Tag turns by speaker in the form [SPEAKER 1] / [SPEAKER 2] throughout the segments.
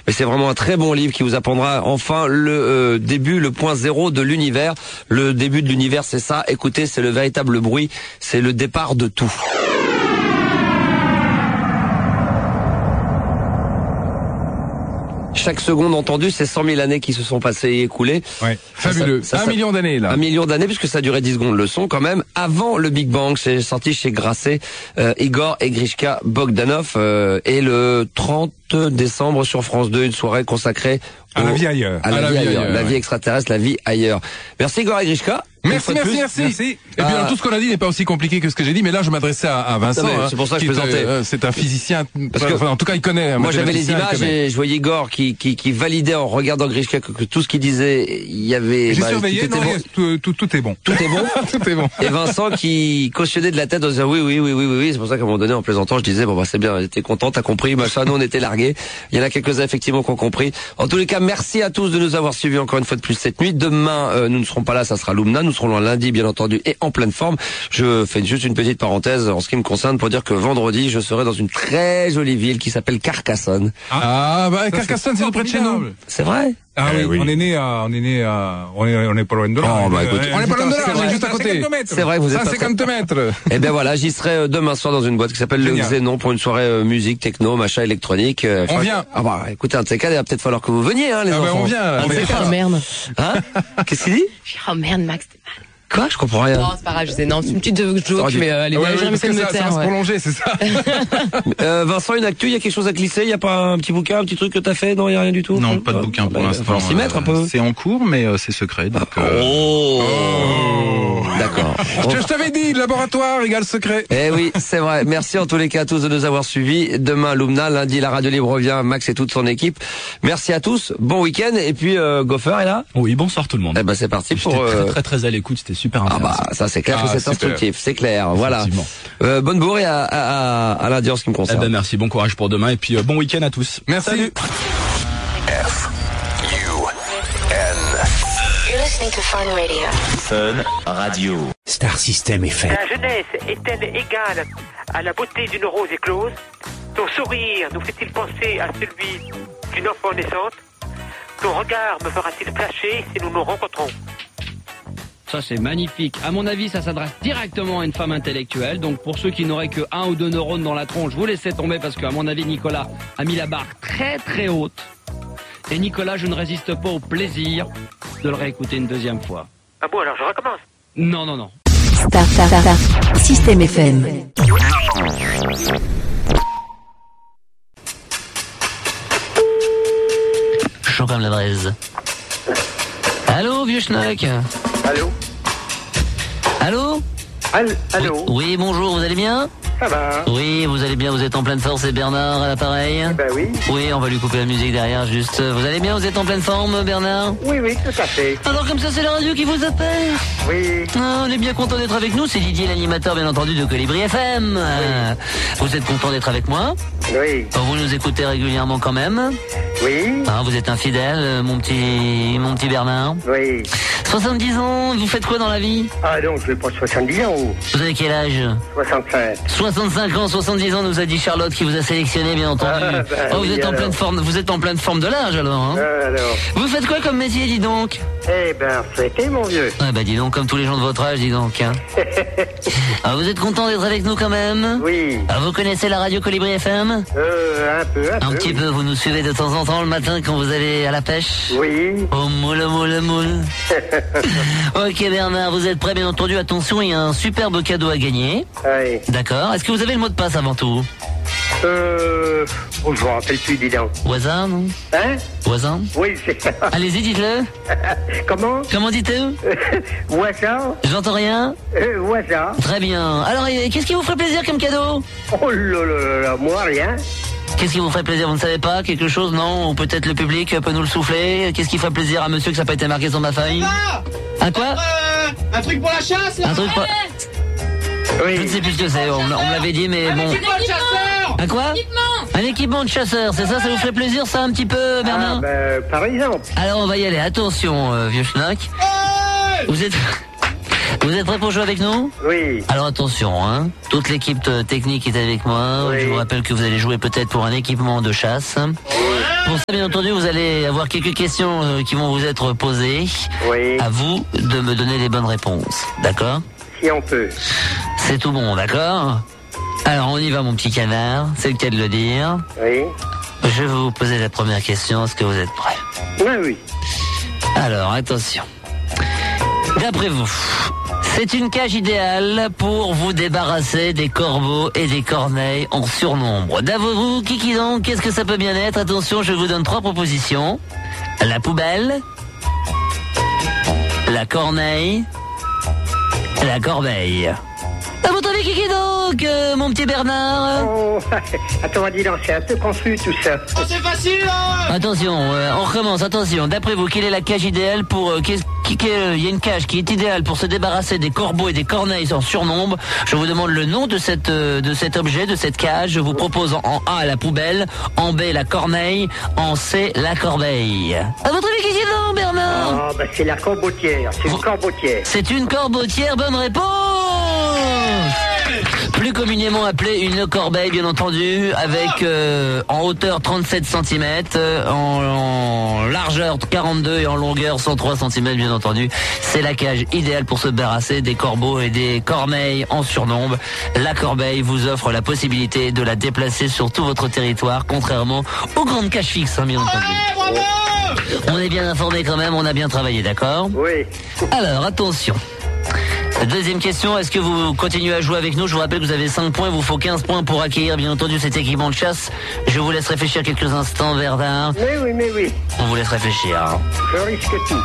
[SPEAKER 1] Mais c'est vraiment un très bon livre qui vous apprendra enfin le début, le point zéro de l'univers. Le début de l'univers, c'est ça. Écoutez, c'est le véritable bruit. C'est le départ de tout. Chaque seconde entendue, c'est 100 000 années qui se sont passées et écoulées.
[SPEAKER 2] Ouais, fabuleux. Un million d'années, là.
[SPEAKER 1] 1 million d'années, puisque ça durait 10 secondes le son, quand même. Avant le Big Bang, c'est sorti chez Grasset, Igor et Grishka Bogdanov, et le 30 décembre sur France 2, une soirée consacrée
[SPEAKER 2] à la vie ailleurs.
[SPEAKER 1] À la vie ailleurs. La vie extraterrestre, la vie ailleurs. Merci Igor et Grishka.
[SPEAKER 2] Merci. Et puis alors, tout ce qu'on a dit n'est pas aussi compliqué que ce que j'ai dit, mais là je m'adressais à Vincent.
[SPEAKER 1] C'est pour ça que je plaisantais.
[SPEAKER 2] C'est un physicien. Parce que, en tout cas, il connaît.
[SPEAKER 1] Moi, j'avais les images et je voyais Igor qui validait en regardant Grishka que tout ce qu'il disait, il y avait.
[SPEAKER 2] J'ai surveillé. Tout est bon.
[SPEAKER 1] Tout est bon.
[SPEAKER 2] Tout est bon.
[SPEAKER 1] Et Vincent qui cautionnait de la tête en disant oui. C'est pour ça qu'à un moment donné, en plaisantant, je disais bon c'est bien, t'es content, t'as compris, machin. Nous on était largués. Il y en a quelques-uns effectivement qui ont compris. En tous les cas, merci à tous de nous avoir suivis encore une fois de plus cette nuit. Demain, nous ne serons pas là, ça sera Lumna. Nous serons là lundi, bien entendu, et en pleine forme. Je fais juste une petite parenthèse en ce qui me concerne pour dire que vendredi, je serai dans une très jolie ville qui s'appelle Carcassonne.
[SPEAKER 2] Carcassonne, c'est tout près de chez nous.
[SPEAKER 1] C'est vrai?
[SPEAKER 2] Ah oui, on est pas loin de là. On est pas loin de là, on est juste à côté.
[SPEAKER 1] C'est vrai, vous êtes
[SPEAKER 2] 150 mètres.
[SPEAKER 1] Eh bien voilà, j'y serai demain soir dans une boîte qui s'appelle le Xénon pour une soirée musique, techno, machin, électronique.
[SPEAKER 2] On vient.
[SPEAKER 1] Ah bah, écoutez, un de ces cas, il va peut-être falloir que vous veniez, les enfants.
[SPEAKER 2] On vient.
[SPEAKER 3] Oh merde.
[SPEAKER 1] Hein? Qu'est-ce qu'il dit?
[SPEAKER 3] Oh merde, Max, t'es mal.
[SPEAKER 1] Quoi? Je comprends rien.
[SPEAKER 3] Non, c'est pas grave, c'est une petite joke, mais allez, j'ai jamais fait de me taire.
[SPEAKER 2] Ça va se prolonger, c'est ça.
[SPEAKER 1] Vincent, une actu, il y a quelque chose à glisser? Il y a pas un petit bouquin, un petit truc que t'as fait? Non, il y a rien du tout?
[SPEAKER 4] Non, pas de bouquin pour l'instant.
[SPEAKER 1] Faut s'y mettre un peu.
[SPEAKER 4] C'est en cours, mais c'est secret, donc.
[SPEAKER 1] D'accord.
[SPEAKER 2] Je t'avais dit, laboratoire égale secret.
[SPEAKER 1] Eh oui, c'est vrai. Merci en tous les cas à tous de nous avoir suivis. Demain, Lumna, lundi, la Radio Libre revient, Max et toute son équipe. Merci à tous. Bon week-end. Et puis, Gopher est là?
[SPEAKER 5] Oui, bonsoir tout le monde.
[SPEAKER 1] Eh ben, c'est parti pour,
[SPEAKER 5] très à l'écoute, c'était super intéressant.
[SPEAKER 1] Ah bah, ça, c'est clair que c'est instructif. C'est clair. Voilà. Bonne bourre et à lundi en ce qui me concerne.
[SPEAKER 5] Eh ben, merci. Bon courage pour demain et puis, bon week-end à tous.
[SPEAKER 2] Merci.
[SPEAKER 5] Salut.
[SPEAKER 6] You're listening to Fun Radio.
[SPEAKER 7] Fun Radio.
[SPEAKER 8] Star System FM.
[SPEAKER 9] La jeunesse est-elle égale à la beauté d'une rose éclose? Ton sourire nous fait-il penser à celui d'une enfant naissante? Ton regard me fera-t-il flasher si nous nous rencontrons?
[SPEAKER 10] Ça c'est magnifique. À mon avis, ça s'adresse directement à une femme intellectuelle. Donc pour ceux qui n'auraient que 1 ou 2 neurones dans la tronche, vous laissez tomber parce qu'à mon avis, Nicolas a mis la barre très très haute. Et Nicolas, je ne résiste pas au plaisir de le réécouter une deuxième fois.
[SPEAKER 9] Ah bon, alors je recommence.
[SPEAKER 10] Non.
[SPEAKER 6] Star System FM.
[SPEAKER 11] Chaud comme la braise. Allô, vieux schnock. Allô. Oui, bonjour, vous allez bien?
[SPEAKER 9] Ça va.
[SPEAKER 11] Oui, vous allez bien, vous êtes en pleine forme, c'est Bernard à l'appareil?
[SPEAKER 9] Ben oui.
[SPEAKER 11] Oui, on va lui couper la musique derrière, juste. Vous allez bien, vous êtes en pleine forme, Bernard?
[SPEAKER 9] Oui, tout à fait.
[SPEAKER 11] Alors comme ça, c'est la radio qui vous appelle?
[SPEAKER 9] Oui.
[SPEAKER 11] Ah, on est bien content d'être avec nous, c'est Didier, l'animateur, bien entendu, de Colibri FM. Vous êtes content d'être avec moi?
[SPEAKER 9] Oui.
[SPEAKER 11] Vous nous écoutez régulièrement quand même?
[SPEAKER 9] Oui.
[SPEAKER 11] Vous êtes un fidèle, mon petit Bernard?
[SPEAKER 9] Oui.
[SPEAKER 11] 70 ans, vous faites quoi dans la vie?
[SPEAKER 9] Ah non, je n'ai pas 70 ans.
[SPEAKER 11] Vous avez quel âge?
[SPEAKER 9] 65.
[SPEAKER 11] 65 ans, 70 ans, nous a dit Charlotte qui vous a sélectionné, bien entendu. Vous êtes en pleine forme, vous êtes en pleine forme de l'âge alors, hein?
[SPEAKER 9] Alors.
[SPEAKER 11] Vous faites quoi comme métier, dis donc?
[SPEAKER 9] Eh ben, fêtez, mon vieux.
[SPEAKER 11] Ah bah dis donc, comme tous les gens de votre âge, dis donc, hein. Vous êtes content d'être avec nous quand même?
[SPEAKER 9] Oui.
[SPEAKER 11] Vous connaissez la radio Colibri FM?
[SPEAKER 9] Un peu.
[SPEAKER 11] Un petit peu, vous nous suivez de temps en temps le matin quand vous allez à la pêche?
[SPEAKER 9] Oui.
[SPEAKER 11] Oh, moule. Ok Bernard, vous êtes prêts bien entendu, attention, il y a un superbe cadeau à gagner.
[SPEAKER 9] Oui.
[SPEAKER 11] D'accord, est-ce que vous avez le mot de passe avant tout?
[SPEAKER 9] Je me rappelle plus, dis donc.
[SPEAKER 11] Voisin, non?
[SPEAKER 9] Hein?
[SPEAKER 11] Voisin?
[SPEAKER 9] Oui, c'est ça.
[SPEAKER 11] Allez-y, dites-le. Comment dites-vous?
[SPEAKER 9] Voisin.
[SPEAKER 11] J'entends rien.
[SPEAKER 9] Voisin.
[SPEAKER 11] Très bien. Alors, qu'est-ce qui vous ferait plaisir comme cadeau?
[SPEAKER 9] Oh là, moi rien.
[SPEAKER 11] Qu'est-ce qui vous ferait plaisir? Vous ne savez pas? Quelque chose, non? Ou peut-être le public peut nous le souffler? Qu'est-ce qui ferait plaisir à monsieur que ça n'a pas été marqué sur ma feuille? Un quoi?
[SPEAKER 12] Un truc pour la chasse, là.
[SPEAKER 11] Un truc pour...
[SPEAKER 9] Oui.
[SPEAKER 11] Je ne sais plus ce que c'est, on me l'avait dit, mais bon... Un quoi? Un équipement de chasseur, c'est ça? Ça vous ferait plaisir, ça, un petit peu, Bernard?
[SPEAKER 9] Par exemple.
[SPEAKER 11] Alors, on va y aller. Attention, vieux schnock. Vous êtes... Vous êtes prêts pour jouer avec nous?
[SPEAKER 8] Oui.
[SPEAKER 11] Alors attention, hein. Toute l'équipe technique est avec moi.
[SPEAKER 8] Oui.
[SPEAKER 11] Je vous rappelle que vous allez jouer peut-être pour un équipement de chasse. Pour ça, bien entendu, vous allez avoir quelques questions qui vont vous être posées.
[SPEAKER 8] Oui.
[SPEAKER 11] À vous de me donner les bonnes réponses. D'accord?
[SPEAKER 8] Si on peut.
[SPEAKER 11] C'est tout bon, d'accord? Alors on y va, mon petit canard. C'est le cas de le dire.
[SPEAKER 8] Oui.
[SPEAKER 11] Je vais vous poser la première question. Est-ce que vous êtes prêts?
[SPEAKER 8] Oui, oui.
[SPEAKER 11] Alors, attention. D'après vous, c'est une cage idéale pour vous débarrasser des corbeaux et des corneilles en surnombre. D'après vous, Kiki donc, qu'est-ce que ça peut bien être? Attention, je vous donne 3 propositions. La poubelle, la corneille, la corbeille. À votre avis, Kiki donc, mon petit Bernard?
[SPEAKER 8] Oh, attends, dis donc, c'est un peu confus tout ça.
[SPEAKER 12] Oh, c'est facile, hein.
[SPEAKER 11] Attention, on recommence, attention. D'après vous, quelle est la cage idéale pour... il y a une cage qui est idéale pour se débarrasser des corbeaux et des corneilles en surnombre. Je vous demande le nom de cet objet, de cette cage. Je vous propose en A, la poubelle, en B, la corneille, en C, la corbeille. À votre avis, qu'est-ce qu'il y a, Bernard?
[SPEAKER 8] Oh, bah c'est la corbotière, c'est une corbotière.
[SPEAKER 11] C'est une corbotière, bonne réponse. Plus communément appelée une corbeille, bien entendu, avec en hauteur 37 cm, en largeur 42 et en longueur 103 cm, bien entendu. C'est la cage idéale pour se débarrasser des corbeaux et des corneilles en surnombre. La corbeille vous offre la possibilité de la déplacer sur tout votre territoire, contrairement aux grandes cages fixes, hein, bien entendu.
[SPEAKER 12] Bravo.
[SPEAKER 11] On est bien informé quand même, on a bien travaillé, d'accord?
[SPEAKER 8] Oui.
[SPEAKER 11] Alors, attention. Deuxième question, est-ce que vous continuez à jouer avec nous? Je vous rappelle que vous avez 5 points, il vous faut 15 points pour acquérir bien entendu cet équipement de chasse. Je vous laisse réfléchir quelques instants, Bernard.
[SPEAKER 8] Mais oui.
[SPEAKER 11] On vous laisse réfléchir.
[SPEAKER 8] Je risque tout.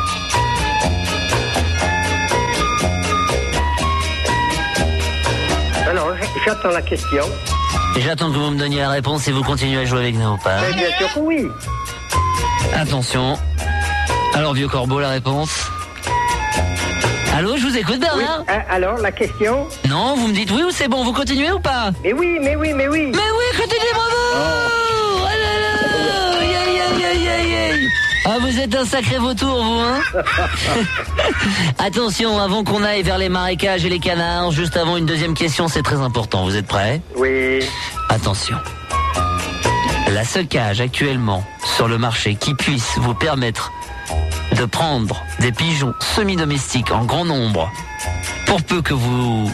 [SPEAKER 8] Alors, j'attends la question.
[SPEAKER 11] J'attends que vous me donniez la réponse si vous continuez à jouer avec nous ou pas.
[SPEAKER 8] Mais bien sûr que oui.
[SPEAKER 11] Attention. Alors, vieux corbeau, la réponse? Allô, je vous écoute, Bernard?
[SPEAKER 8] Oui. Alors, la question?
[SPEAKER 11] Non, vous me dites oui ou c'est bon? Vous continuez ou pas?
[SPEAKER 8] Mais oui.
[SPEAKER 11] Mais oui, continuez, bravo! Oh là là! Aïe. Ah, vous êtes un sacré vautour, vous, hein? Attention, avant qu'on aille vers les marécages et les canards, juste avant une deuxième question, c'est très important. Vous êtes prêts?
[SPEAKER 8] Oui.
[SPEAKER 11] Attention. La seule cage actuellement sur le marché qui puisse vous permettre de prendre des pigeons semi-domestiques en grand nombre, pour peu que vous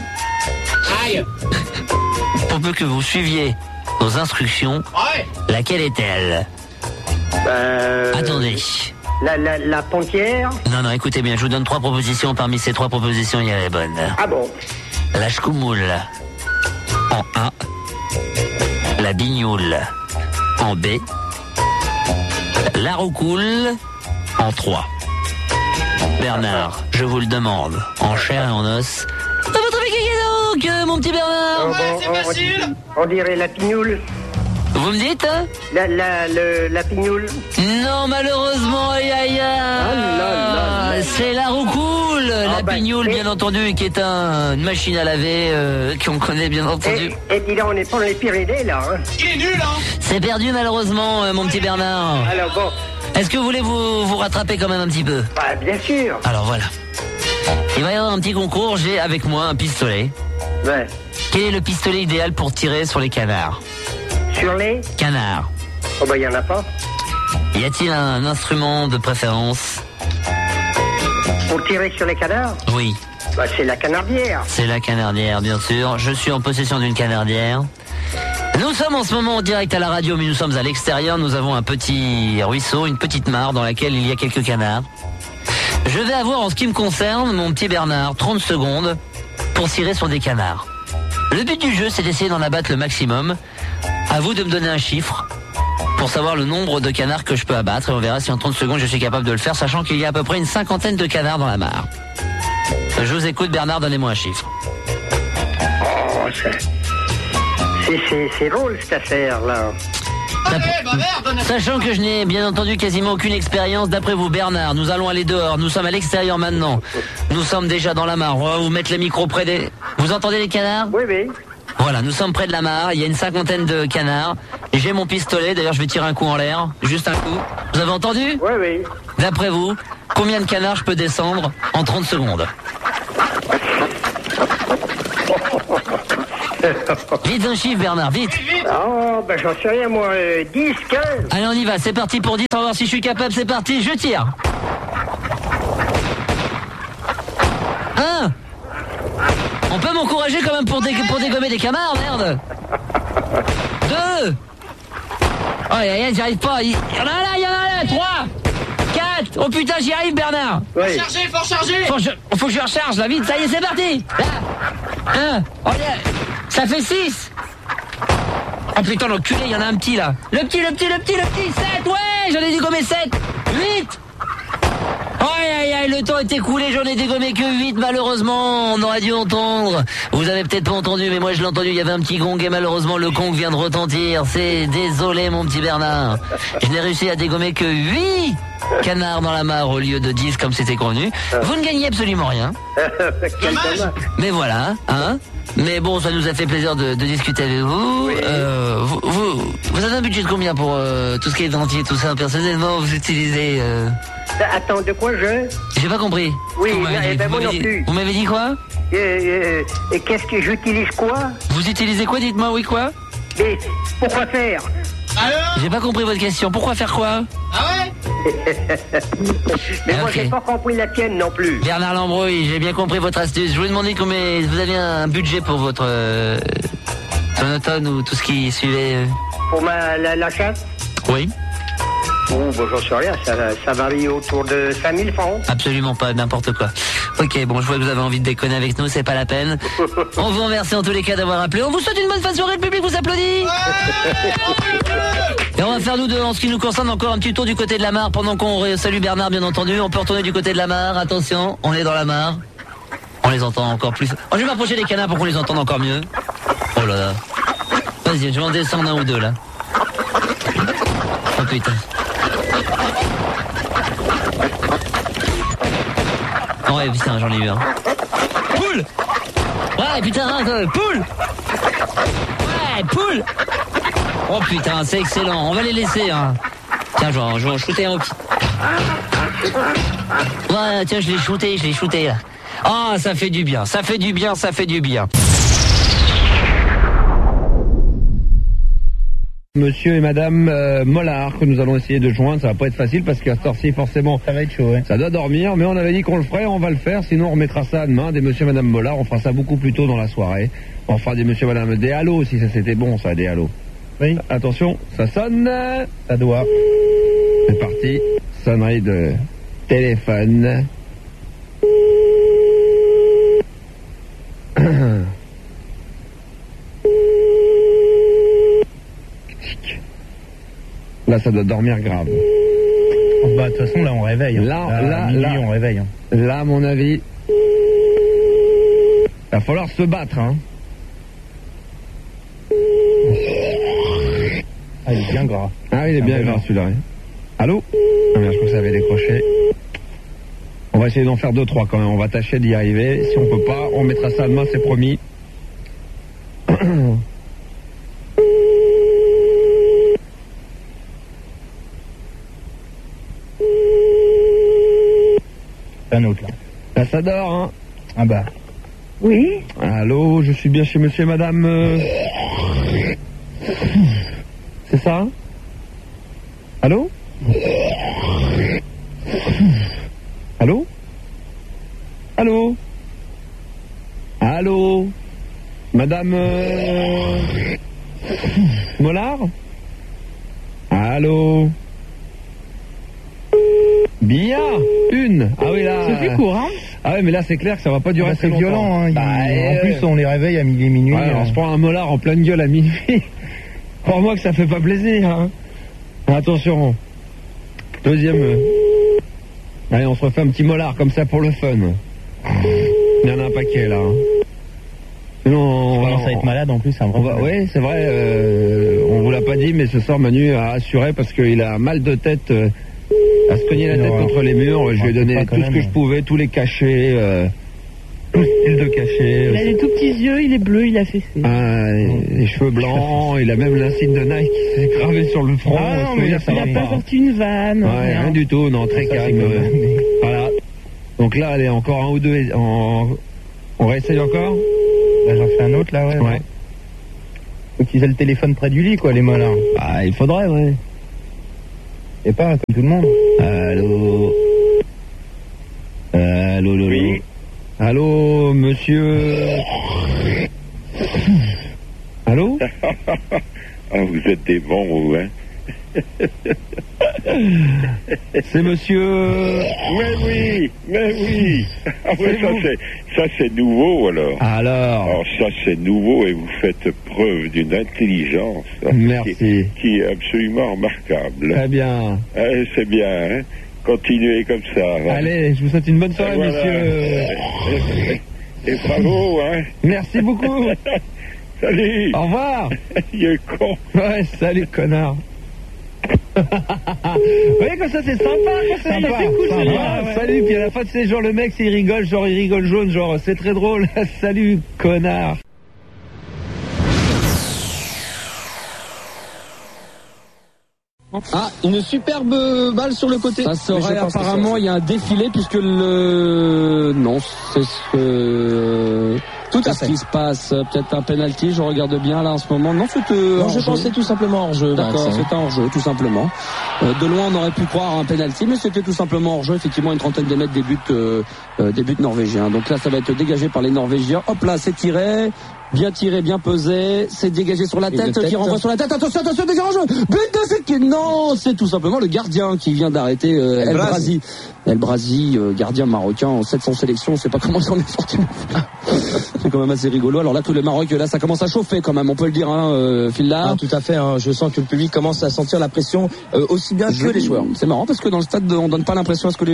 [SPEAKER 11] suiviez nos instructions, laquelle est-elle? Attendez.
[SPEAKER 8] La pontière?
[SPEAKER 11] Non, écoutez bien, je vous donne 3 propositions. Parmi ces 3 propositions, il y a les bonnes.
[SPEAKER 8] Ah bon?
[SPEAKER 11] La chkoumoule en A, la bignoule en B, la roucoule en 3. Bernard, je vous le demande, en chair et en os. À votre avis, qui est donc, mon petit Bernard?
[SPEAKER 12] C'est facile.
[SPEAKER 8] On dirait la pignoule.
[SPEAKER 11] Vous me dites, hein?
[SPEAKER 8] La pignoule.
[SPEAKER 11] Non, malheureusement, aïe. C'est la roucoule, la pignoule, bien entendu, qui est une machine à laver, qu'on connaît, bien entendu.
[SPEAKER 8] Et dis là, on est pas dans les Pyrénées, là, hein?
[SPEAKER 12] Il est nul, hein?
[SPEAKER 11] C'est perdu, malheureusement, mon petit Bernard.
[SPEAKER 8] Alors bon.
[SPEAKER 11] Est-ce que vous voulez vous rattraper quand même un petit peu?
[SPEAKER 8] Bah, bien sûr.
[SPEAKER 11] Alors voilà. Il va y avoir un petit concours, j'ai avec moi un pistolet.
[SPEAKER 8] Ouais.
[SPEAKER 11] Quel est le pistolet idéal pour tirer sur les canards?
[SPEAKER 8] Sur les
[SPEAKER 11] canards.
[SPEAKER 8] Oh bah, il y en a pas.
[SPEAKER 11] Y a-t-il un instrument de préférence?
[SPEAKER 8] Pour tirer sur les canards?
[SPEAKER 11] Oui.
[SPEAKER 8] Bah, c'est la canardière.
[SPEAKER 11] C'est la canardière, bien sûr. Je suis en possession d'une canardière. Nous sommes en ce moment en direct à la radio, mais nous sommes à l'extérieur. Nous avons un petit ruisseau, une petite mare dans laquelle il y a quelques canards. Je vais avoir, en ce qui me concerne, mon petit Bernard, 30 secondes pour tirer sur des canards. Le but du jeu, c'est d'essayer d'en abattre le maximum. À vous de me donner un chiffre pour savoir le nombre de canards que je peux abattre. Et on verra si en 30 secondes, je suis capable de le faire, sachant qu'il y a à peu près une 50aine de canards dans la mare. Je vous écoute, Bernard, donnez-moi un chiffre.
[SPEAKER 8] Oh, c'est drôle, cette affaire-là.
[SPEAKER 11] Sachant que je n'ai bien entendu quasiment aucune expérience, d'après vous, Bernard, nous allons aller dehors, nous sommes à l'extérieur maintenant. Nous sommes déjà dans la mare, on va vous mettre le micro près des... Vous entendez les canards?
[SPEAKER 8] Oui.
[SPEAKER 11] Voilà, nous sommes près de la mare, il y a une 50aine de canards. J'ai mon pistolet, d'ailleurs je vais tirer un coup en l'air, juste un coup. Vous avez entendu?
[SPEAKER 8] Oui.
[SPEAKER 11] D'après vous, combien de canards je peux descendre en 30 secondes? Vite un chiffre, Bernard, vite.
[SPEAKER 8] Oh, ben j'en sais rien, moi. 10, 15.
[SPEAKER 11] Allez, on y va, c'est parti pour 10. On va voir si je suis capable, c'est parti, je tire. 1. On peut m'encourager quand même pour dégommer des camards, merde. 2. Oh, j'y arrive pas. Il y en a là, 3. 4. Oh putain, j'y arrive, Bernard.
[SPEAKER 8] Oui.
[SPEAKER 12] Faut recharger.
[SPEAKER 11] Faut que je recharge, là, vite, ça y est, c'est parti. Là. 1. Oh, ça fait 6. Oh putain, l'enculé, il y en a un petit, là. Le petit. 7, ouais, j'en ai dégommé 7. 8. Aïe, le temps est écoulé, j'en ai dégommé que 8, malheureusement, on aurait dû entendre. Vous avez peut-être pas entendu, mais moi je l'ai entendu, il y avait un petit gong et malheureusement le gong vient de retentir. C'est désolé mon petit Bernard. Je n'ai réussi à dégommer que 8 canards dans la mare au lieu de 10 comme c'était convenu. Vous ne gagnez absolument rien. Mais voilà, hein. Mais bon, ça nous a fait plaisir de discuter avec vous. Oui. Vous avez un budget de combien pour tout ce qui est dentier, tout ça? Personnellement, vous utilisez...
[SPEAKER 8] Attends, de quoi
[SPEAKER 11] J'ai pas compris.
[SPEAKER 8] Oui, moi non plus.
[SPEAKER 11] Vous m'avez dit quoi?
[SPEAKER 8] Et qu'est-ce que j'utilise quoi?
[SPEAKER 11] Vous utilisez quoi? Dites-moi, oui, quoi?
[SPEAKER 8] Mais pourquoi faire?
[SPEAKER 12] Alors?
[SPEAKER 11] J'ai pas compris votre question. Pourquoi faire quoi?
[SPEAKER 12] Ah ouais?
[SPEAKER 8] Mais moi, j'ai pas compris la tienne non plus.
[SPEAKER 11] Bernard Lambrouille, j'ai bien compris votre astuce. Je vous demandais combien vous aviez un budget pour votre sonotone ou tout ce qui suivait.
[SPEAKER 8] Pour la chasse?
[SPEAKER 11] Oui.
[SPEAKER 8] Oh, bon, j'en sais rien, ça varie autour de 5000 francs.
[SPEAKER 11] Absolument pas, n'importe quoi. Ok, bon, je vois que vous avez envie de déconner avec nous, c'est pas la peine. On vous remercie en tous les cas d'avoir appelé. On vous souhaite une bonne fin de soirée, le public vous applaudit. Et on va faire nous deux, en ce qui nous concerne, encore un petit tour du côté de la mare pendant qu'on salue Bernard, bien entendu. On peut retourner du côté de la mare, attention, on est dans la mare. On les entend encore plus. Oh, je vais m'approcher des canards pour qu'on les entende encore mieux. Oh là là. Vas-y, je vais en descendre un ou deux là. Oh putain. Oh ouais, putain, j'en ai eu un. Poule! Ouais, putain, poule! Ouais, poule! Oh putain, c'est excellent, on va les laisser, hein. Tiens, je vais en shooter un petit. Ouais, tiens, je l'ai shooté, là. Ah, ça fait du bien.
[SPEAKER 1] Monsieur et Madame Mollard que nous allons essayer de joindre, ça va pas être facile parce qu'à cette heure-ci forcément ça va être chaud, ouais. Ça doit dormir, mais on avait dit qu'on le ferait, on va le faire, sinon on remettra ça demain, des Monsieur et Madame Mollard, on fera ça beaucoup plus tôt dans la soirée. On fera des Monsieur et Madame, des halos si ça c'était bon ça, des halos. Oui. Attention, ça sonne, ça doit. C'est parti, sonnerie de téléphone. Là, ça doit dormir grave.
[SPEAKER 13] Bah, de toute façon, là, on réveille. Là, on réveille.
[SPEAKER 1] Là, à mon avis, va falloir se battre, hein.
[SPEAKER 13] Ah, il est bien gras.
[SPEAKER 1] Ah, il est bien gras, celui-là. Allô? Ah, merde, je crois que ça avait décroché. On va essayer d'en faire 2-3 quand même. On va tâcher d'y arriver. Si on peut pas, on mettra ça demain, c'est promis.
[SPEAKER 13] Un autre, là.
[SPEAKER 1] Là, ça dort, hein.
[SPEAKER 13] Ah bah.
[SPEAKER 8] Oui.
[SPEAKER 1] Allô, je suis bien chez Monsieur et Madame... C'est ça? Allô? Allô? Allô? Allô? Madame... Mollard? Allô? Bien, une. Ah oui là.
[SPEAKER 13] C'est plus court, hein.
[SPEAKER 1] Ah ouais, mais là c'est clair que ça va pas durer très longtemps.
[SPEAKER 13] C'est violent, hein. En plus, on les réveille à minuit.
[SPEAKER 1] Ouais, on se prend un Mollard en pleine gueule à minuit. Crois-moi que ça fait pas plaisir, hein. Attention. Deuxième. Allez, on se refait un petit Mollard comme ça pour le fun. Il y en a un paquet là. Hein. Sinon,
[SPEAKER 13] on commence à être malade en plus, c'est un vrai problème.
[SPEAKER 1] Oui, c'est vrai. On vous l'a pas dit, mais ce soir Manu a assuré parce qu'il a mal de tête. À se cogner la tête contre les murs, je lui ai donné tout ce que je pouvais, tous les cachets, tout style de cachet.
[SPEAKER 14] Il a des tout petits yeux, il est bleu, il a fessé.
[SPEAKER 1] Les cheveux blancs, il a même l'insigne de Nike qui s'est gravé sur le front.
[SPEAKER 14] Ah non, mais il a pas sorti une vanne.
[SPEAKER 1] Ouais, rien du tout, non, très calme. Voilà. Donc là, allez, encore un ou deux. On réessaye encore?
[SPEAKER 13] Là, j'en fais un autre, là, ouais. Faut qu'ils aient le téléphone près du lit, quoi, les malins. Ah, il faudrait, ouais. Et pas comme tout le monde. Allô. Allô, Lolo. Oui. Allô, monsieur. Allô.
[SPEAKER 15] Ah, vous êtes des bons, vous, hein.
[SPEAKER 13] C'est monsieur...
[SPEAKER 15] Mais oui. Ah ouais, ça c'est nouveau, alors.
[SPEAKER 13] Alors,
[SPEAKER 15] ça c'est nouveau et vous faites preuve d'une intelligence.
[SPEAKER 13] Merci.
[SPEAKER 15] Qui est absolument remarquable.
[SPEAKER 13] Très bien.
[SPEAKER 15] C'est bien, hein. Continuez comme ça. Hein.
[SPEAKER 13] Allez, je vous souhaite une bonne soirée, monsieur.
[SPEAKER 15] Et bravo, hein.
[SPEAKER 13] Merci beaucoup.
[SPEAKER 15] Salut.
[SPEAKER 13] Au revoir.
[SPEAKER 15] Il est con.
[SPEAKER 13] Ouais, salut, connard. Vous voyez, comme ça, c'est sympa, c'est cool, c'est bien. Salut, puis à la fin de ces jours, le mec, il rigole jaune, genre, c'est très drôle. Salut, connard.
[SPEAKER 10] Ah, une superbe balle sur le côté. Ça serait apparemment, il y a un défilé puisque le... Non, c'est ce que... Tout à fait. Qu'est-ce qui se passe? Peut-être un penalty, je regarde bien là en ce moment. Non, c'était hors-jeu. Je pensais tout simplement hors-jeu. D'accord, c'était un hors-jeu, tout simplement. De loin, on aurait pu croire un penalty, mais c'était tout simplement hors-jeu. Effectivement, une trentaine de mètres des buts norvégiens. Donc là, ça va être dégagé par les Norvégiens. Hop là, c'est tiré. Bien tiré, bien pesé, c'est dégagé sur la tête, qui renvoie sur la tête, attention, dégage en jeu, but de cette... Non, c'est tout simplement le gardien qui vient d'arrêter El Brazi. El Brazi, gardien marocain en 700 sélections, on sait pas comment il en est sorti. C'est quand même assez rigolo. Alors là, tout le Maroc, là, ça commence à chauffer quand même, on peut le dire, hein, Phil là.
[SPEAKER 16] Ah, tout à fait, hein, je sens que le public commence à sentir la pression aussi bien que les joueurs.
[SPEAKER 10] C'est marrant parce que dans le stade, on donne pas l'impression à ce que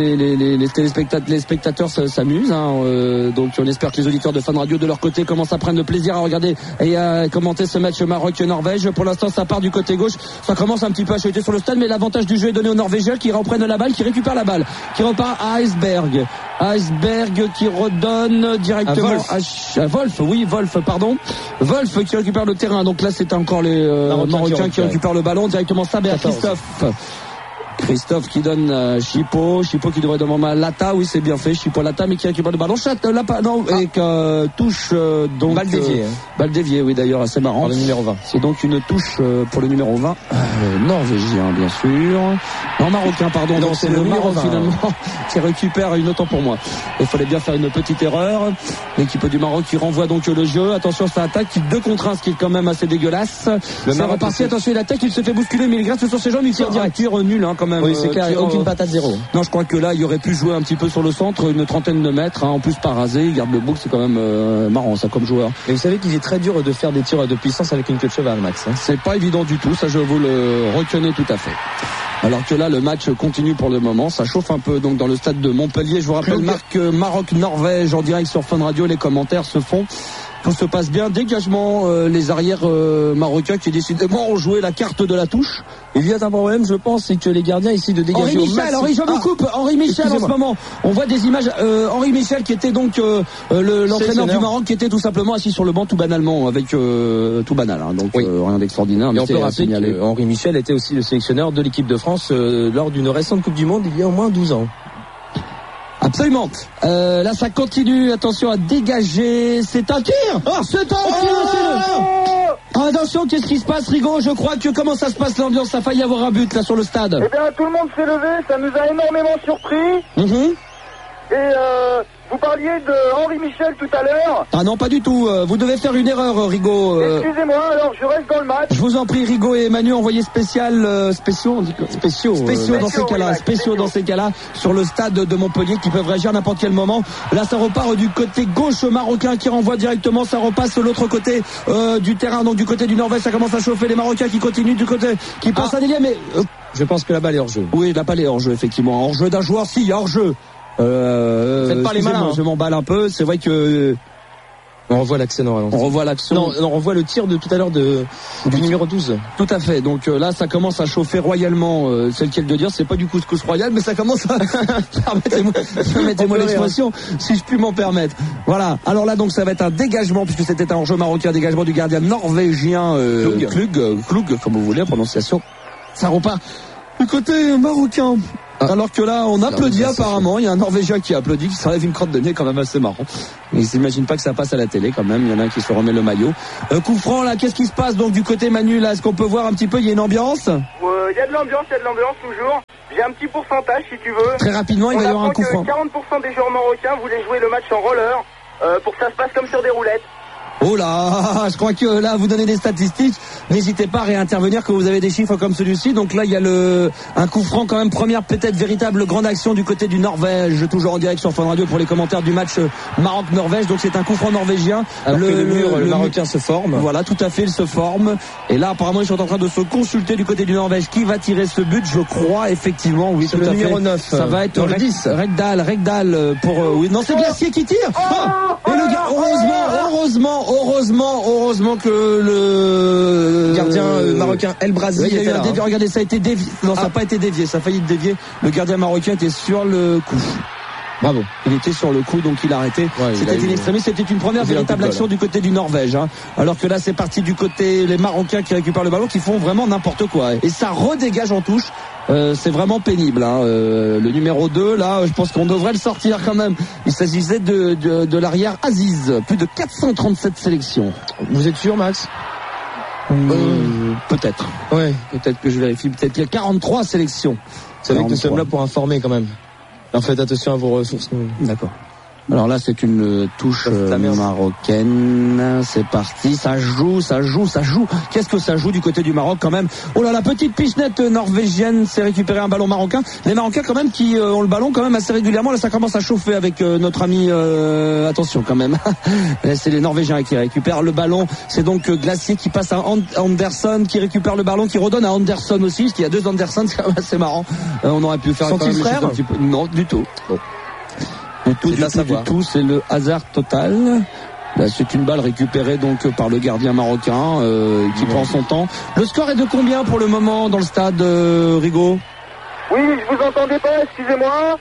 [SPEAKER 10] les spectateurs s'amusent, hein, donc on espère que les auditeurs de Fun Radio de leur côté commencent à prendre le plaisir à regarder et à commenter ce match Maroc-Norvège. Pour l'instant, ça part du côté gauche. Ça commence un petit peu à chuter sur le stade, mais l'avantage du jeu est donné aux Norvégiens qui reprennent la balle, qui récupèrent la balle, qui repart à Iceberg. Iceberg qui redonne directement à Wolf. Oui, Wolf, pardon. Wolf qui récupère le terrain. Donc là, c'est encore les Marocains qui récupèrent le ballon. Directement ça à Christophe qui donne à Chipo qui devrait demander à Lata, oui c'est bien fait, Chipo Lata, mais qui récupère le ballon, et touche donc balle déviée, oui d'ailleurs, c'est marrant.
[SPEAKER 16] Le numéro 20.
[SPEAKER 10] C'est donc une touche pour le numéro 20, norvégien bien sûr. Non, marocain pardon, donc c'est le Maroc finalement qui récupère une autant pour moi. Il fallait bien faire une petite erreur. L'équipe du Maroc qui renvoie donc le jeu, attention ça attaque, 2 contre 1, ce qui est quand même assez dégueulasse. C'est reparti, attention il attaque, il se fait bousculer, mais il reste sur ses jambes, il tire direct, nul hein, quand même.
[SPEAKER 16] Oui, c'est clair, aucune patate zéro.
[SPEAKER 10] Non, je crois que là, il aurait pu jouer un petit peu sur le centre, une trentaine de mètres, hein, en plus pas rasé, il garde le bouc, c'est quand même marrant ça comme joueur.
[SPEAKER 16] Et vous savez qu'il est très dur de faire des tirs de puissance avec une queue de cheval, Max. Hein.
[SPEAKER 10] C'est pas évident du tout, ça je vous le reconnais tout à fait. Alors que là, le match continue pour le moment, ça chauffe un peu donc dans le stade de Montpellier. Je vous rappelle, Maroc-Norvège en direct sur Fun Radio, les commentaires se font. Tout se passe bien, dégagement, les arrières marocains qui décidément ont joué la carte de la touche.
[SPEAKER 16] Il y a un problème, je pense, c'est que les gardiens essaient de dégager
[SPEAKER 10] Henri Michel en ce moment. On voit des images, Henri Michel qui était donc l'entraîneur du Maroc, qui était tout simplement assis sur le banc tout banalement, avec tout banal, hein, donc rien d'extraordinaire.
[SPEAKER 16] Et on peut rappeler que Henri Michel était aussi le sélectionneur de l'équipe de France lors d'une récente Coupe du Monde il y a au moins 12 ans.
[SPEAKER 10] Absolument. Là, ça continue. Attention à dégager. C'est un tir. C'est un tir. Attention, qu'est-ce qui se passe, Rigaud? Je crois que comment ça se passe l'ambiance? Ça a failli avoir un but là sur le stade.
[SPEAKER 17] Eh bien, tout le monde s'est levé. Ça nous a énormément surpris. Et vous parliez de Henri Michel tout à l'heure.
[SPEAKER 10] Ah non, pas du tout. Vous devez faire une erreur, Rigaud.
[SPEAKER 17] Excusez-moi, alors je reste dans le match.
[SPEAKER 10] Je vous en prie, Rigaud et Manu, envoyez spéciaux dans ces cas-là sur le stade de Montpellier qui peuvent réagir à n'importe quel moment. Là, ça repart du côté gauche marocain qui renvoie directement. Ça repasse de l'autre côté du terrain, donc du côté du Norvège. Ça commence à chauffer. Les Marocains qui continuent du côté, qui passent à délier, mais
[SPEAKER 16] je pense que la balle est hors jeu.
[SPEAKER 10] Oui, la balle est hors jeu, effectivement. Hors jeu d'un joueur, si, hors jeu.
[SPEAKER 16] Faites pas les malins.
[SPEAKER 10] Je m'emballe un peu. C'est vrai que
[SPEAKER 16] on revoit l'action.
[SPEAKER 10] On revoit l'action.
[SPEAKER 16] Non, on revoit le tir de tout à l'heure du numéro 12.
[SPEAKER 10] Tout à fait. Donc là, ça commence à chauffer royalement. C'est lequel de dire, c'est pas du couscous royal, mais ça commence à permettez-moi l'expression, si je puis m'en permettre. Voilà. Alors là, donc ça va être un dégagement puisque c'était un hors-jeu marocain, dégagement du gardien norvégien Klug, comme vous voulez, prononciation. Ça repart du côté marocain.
[SPEAKER 18] Alors que là, on applaudit apparemment. Il y a un Norvégien qui applaudit, qui s'enlève une crotte de nez, quand même assez marrant. Il s'imagine pas que ça passe à la télé quand même. Il y en a un qui se remet le maillot. Coup franc là, qu'est-ce qui se passe donc du côté Manu là? Est-ce qu'on peut voir un petit peu? Il y a une ambiance?
[SPEAKER 17] Il y a de l'ambiance toujours. J'ai un petit pourcentage si tu veux.
[SPEAKER 18] Très rapidement, il va y avoir un coup franc.
[SPEAKER 17] 40% des joueurs marocains voulaient jouer le match en roller pour que ça se passe comme sur des roulettes.
[SPEAKER 18] Oh là, je crois que là vous donnez des statistiques. N'hésitez pas à réintervenir quand vous avez des chiffres comme celui-ci. Donc là il y a un coup franc quand même, première peut-être véritable grande action du côté du Norvège, toujours en direct sur Fun Radio pour les commentaires du match Maroc-Norvège. Donc c'est un coup franc norvégien.
[SPEAKER 16] Alors le Marocain se forme.
[SPEAKER 18] Voilà, tout à fait, il se forme. Et là apparemment ils sont en train de se consulter du côté du Norvège qui va tirer ce but. Je crois effectivement, oui,
[SPEAKER 16] c'est
[SPEAKER 18] tout
[SPEAKER 16] le
[SPEAKER 18] à
[SPEAKER 16] numéro
[SPEAKER 18] fait.
[SPEAKER 16] 9.
[SPEAKER 18] Ça va être
[SPEAKER 16] le 10.
[SPEAKER 18] Rekdal pour oui, non, c'est Glacier qui tire. Et le gars, heureusement que le
[SPEAKER 16] gardien marocain El Brazi
[SPEAKER 18] était là. Regardez, ça a été dévié. Non, ça n'a pas été dévié, ça a failli être dévié. Le gardien marocain était sur le coup.
[SPEAKER 16] Bravo.
[SPEAKER 18] Il était sur le coup, donc il a arrêté. Ouais, c'était une extrémiste, c'était une première véritable action du côté du Norvège. Alors que là, c'est parti du côté les Marocains qui récupèrent le ballon, qui font vraiment n'importe quoi. Et ça redégage en touche. C'est vraiment pénible. Le numéro 2, là, je pense qu'on devrait le sortir quand même. Il s'agissait de l'arrière Aziz. Plus de 437 sélections.
[SPEAKER 16] Vous êtes sûr, Max?
[SPEAKER 18] Peut-être.
[SPEAKER 16] Ouais.
[SPEAKER 18] Peut-être que je vérifie. Peut-être qu'il y a 43 sélections.
[SPEAKER 16] Vous savez que nous sommes là pour informer quand même. Alors faites attention à vos ressources.
[SPEAKER 18] D'accord. Alors là, c'est une touche marocaine. C'est parti. Ça joue. Qu'est-ce que ça joue du côté du Maroc quand même? Oh là, la petite pichenette norvégienne s'est récupéré un ballon marocain. Les Marocains quand même qui ont le ballon quand même assez régulièrement. Là, ça commence à chauffer avec notre ami. Attention quand même. C'est les Norvégiens qui récupèrent le ballon. C'est donc Glacier qui passe à Anderson, qui récupère le ballon, qui redonne à Anderson aussi. Parce qu'il y a deux Anderson, c'est quand même assez marrant. On aurait pu faire
[SPEAKER 16] son petit frère.
[SPEAKER 18] Non, du tout. Bon. Du tout, c'est le hasard total. Là, c'est une balle récupérée donc par le gardien marocain qui prend son temps. Le score est de combien pour le moment dans le stade, Rigaud?
[SPEAKER 17] Oui, je vous entendais pas, excusez-moi.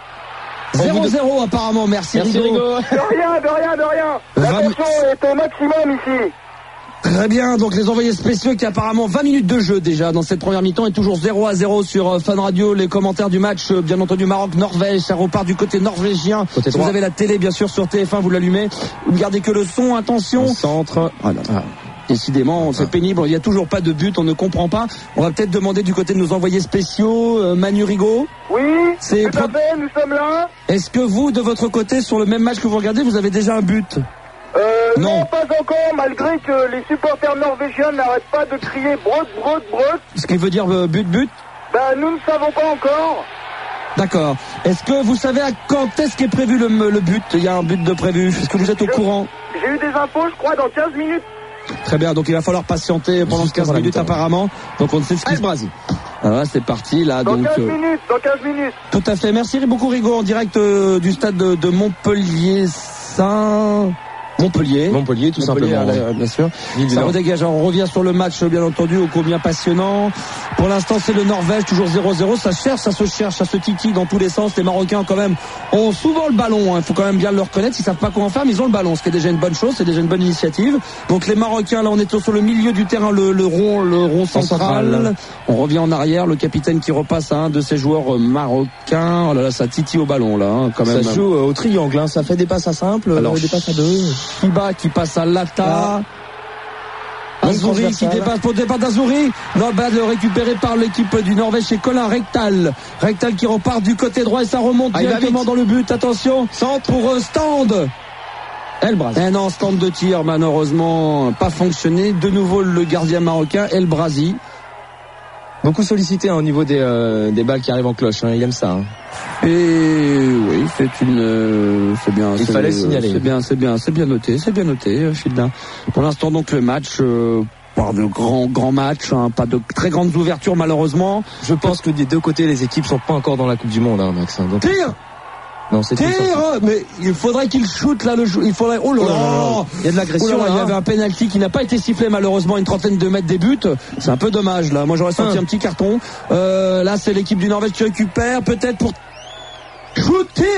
[SPEAKER 18] 0-0 apparemment, merci Rigaud.
[SPEAKER 17] De rien. La tension est au maximum ici.
[SPEAKER 18] Très bien, donc les envoyés spéciaux qui apparemment 20 minutes de jeu déjà dans cette première mi-temps et toujours 0-0 sur Fun Radio. Les commentaires du match, bien entendu Maroc-Norvège, ça repart du côté norvégien. Si vous avez la télé bien sûr sur TF1, vous l'allumez. Vous ne gardez que le son, attention.
[SPEAKER 16] Au centre.
[SPEAKER 18] Voilà. Décidément, c'est pénible, il n'y a toujours pas de but, on ne comprend pas. On va peut-être demander du côté de nos envoyés spéciaux, Manu Rigaud.
[SPEAKER 17] Oui, tout à fait, nous sommes là.
[SPEAKER 18] Est-ce que vous, de votre côté, sur le même match que vous regardez, vous avez déjà un but?
[SPEAKER 17] Non, pas encore, malgré que les supporters norvégiens n'arrêtent pas de crier brut.
[SPEAKER 18] Ce qui veut dire but?
[SPEAKER 17] Nous ne savons pas encore.
[SPEAKER 18] D'accord. Est-ce que vous savez à quand est-ce qu'est prévu le but? Il y a un but de prévu. Est-ce que vous êtes au courant?
[SPEAKER 17] J'ai eu des infos, je crois, dans 15 minutes.
[SPEAKER 18] Très bien, donc il va falloir patienter pendant 15 minutes apparemment. Donc on ne sait ce qui se passe. Alors là, c'est parti, là.
[SPEAKER 17] Dans
[SPEAKER 18] donc,
[SPEAKER 17] 15 minutes.
[SPEAKER 18] Tout à fait. Merci beaucoup, Rigaud, en direct du stade de Montpellier Montpellier, tout simplement. Bien sûr. Ça redégage. On revient sur le match, bien entendu, au combien passionnant. Pour l'instant, c'est le Norvège, toujours 0-0. Ça se cherche, ça se titille dans tous les sens. Les Marocains, quand même, ont souvent le ballon. Il faut quand même bien le reconnaître. Ils savent pas comment faire, mais ils ont le ballon. Ce qui est déjà une bonne chose. C'est déjà une bonne initiative. Donc, les Marocains, là, on est sur le milieu du terrain, le rond central. On revient en arrière. Le capitaine qui repasse à un de ses joueurs marocains. Oh là là, ça titille au ballon, là, quand même.
[SPEAKER 16] Ça joue au triangle, Ça fait des passes à simple, des passes à deux.
[SPEAKER 18] Kiba qui passe à Lata. Azouri qui dépasse pour le départ d'Azouri. Non, balle récupérée par l'équipe du Norvège chez Colin Rekdal. Rekdal qui repart du côté droit et ça remonte directement dans le but. Attention, centre pour Stand. El Brazi. Non, stand de tir, malheureusement, pas fonctionné. De nouveau, le gardien marocain, El Brazi.
[SPEAKER 16] Beaucoup sollicité au niveau des balles qui arrivent en cloche. Il aime ça.
[SPEAKER 18] Et oui, c'est bien.
[SPEAKER 16] Il fallait signaler.
[SPEAKER 18] C'est bien noté, Philda. Pour l'instant, donc le match. Pas de grands matchs, pas de très grandes ouvertures malheureusement.
[SPEAKER 16] Je pense que des deux côtés, les équipes sont pas encore dans la Coupe du Monde, Max. Donc...
[SPEAKER 18] Tire.
[SPEAKER 16] Non, c'est
[SPEAKER 18] mais il faudrait qu'il shoot là il faudrait. Oh là là, il y a de l'agression. Il y avait un penalty qui n'a pas été sifflé malheureusement, une trentaine de mètres des buts. C'est un peu dommage là. Moi j'aurais senti un petit carton. Là c'est l'équipe du Norvège qui récupère peut-être pour shoot, tir.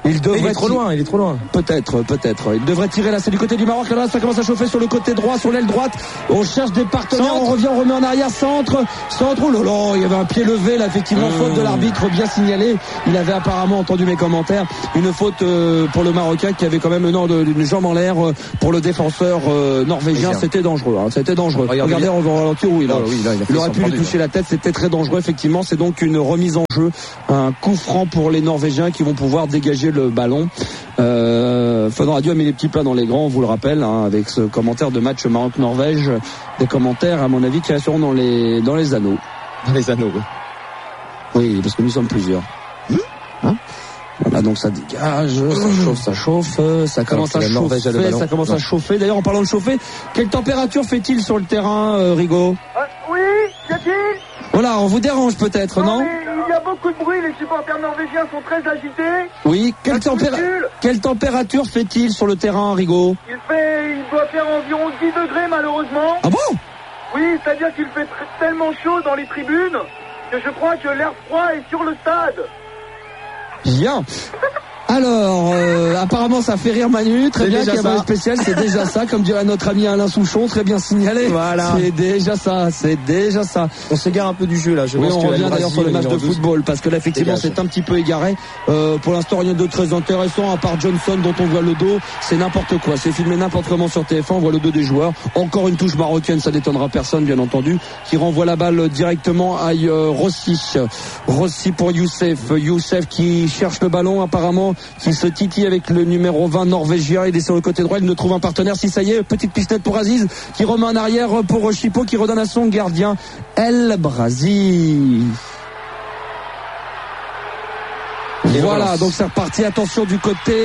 [SPEAKER 18] Il est trop loin. Peut-être. Il devrait tirer là, c'est du côté du Maroc. Là, ça commence à chauffer sur le côté droit, sur l'aile droite. On cherche des partenaires, on revient, on remet en arrière, centre. Oh là là, il y avait un pied levé là, effectivement, faute de l'arbitre, bien signalé. Il avait apparemment entendu mes commentaires. Une faute pour le Marocain qui avait quand même une jambe en l'air pour le défenseur norvégien. C'était dangereux. Regardez, on va ralentir. Oui, là, il aurait pu lui toucher la tête. C'était très dangereux, effectivement. C'est donc une remise en jeu, un coup franc pour les Norvégiens qui vont pouvoir dégager le ballon. Fun Radio a mis les petits plats dans les grands, on vous le rappelle, avec ce commentaire de match Maroc-Norvège. Des commentaires, à mon avis, qui resteront dans les anneaux.
[SPEAKER 19] Dans les anneaux, oui.
[SPEAKER 18] Oui, parce que nous sommes plusieurs. Voilà, donc ça dégage, ça chauffe, ça commence à chauffer. D'ailleurs, en parlant de chauffer, quelle température fait-il sur le terrain, Rigaud?
[SPEAKER 17] Oui, qu'y-a-t-il?
[SPEAKER 18] Voilà, on vous dérange peut-être, non?
[SPEAKER 17] Il y a beaucoup de bruit, les supporters norvégiens sont très agités.
[SPEAKER 18] Oui, quelle température fait-il sur le terrain, Rigaud?
[SPEAKER 17] Il doit faire environ 10 degrés, malheureusement.
[SPEAKER 18] Ah bon?
[SPEAKER 17] Oui, c'est-à-dire qu'il fait tellement chaud dans les tribunes que je crois que l'air froid est sur le stade.
[SPEAKER 18] Bien. Alors, apparemment, ça fait rire Manu. Très bien, qu'il y a un spécial, c'est déjà ça, comme dirait notre ami Alain Souchon, très bien signalé.
[SPEAKER 19] Voilà.
[SPEAKER 18] C'est déjà ça.
[SPEAKER 19] On s'égare un peu du jeu là.
[SPEAKER 18] On revient d'ailleurs sur le match de football parce que là, effectivement, c'est un petit peu égaré. Pour l'instant, rien de très intéressant à part Johnson dont on voit le dos. C'est n'importe quoi. C'est filmé n'importe comment sur TF1. On voit le dos des joueurs. Encore une touche marocaine, ça n'étonnera personne, bien entendu, qui renvoie la balle directement à Rossi pour Youssef qui cherche le ballon apparemment, qui se titille avec le numéro 20 norvégien. Il est sur le côté droit, il ne trouve un partenaire. Si ça y est, petite pistette pour Aziz qui remet en arrière pour Chipo qui redonne à son gardien El Brazi. Voilà, donc c'est reparti. Attention du côté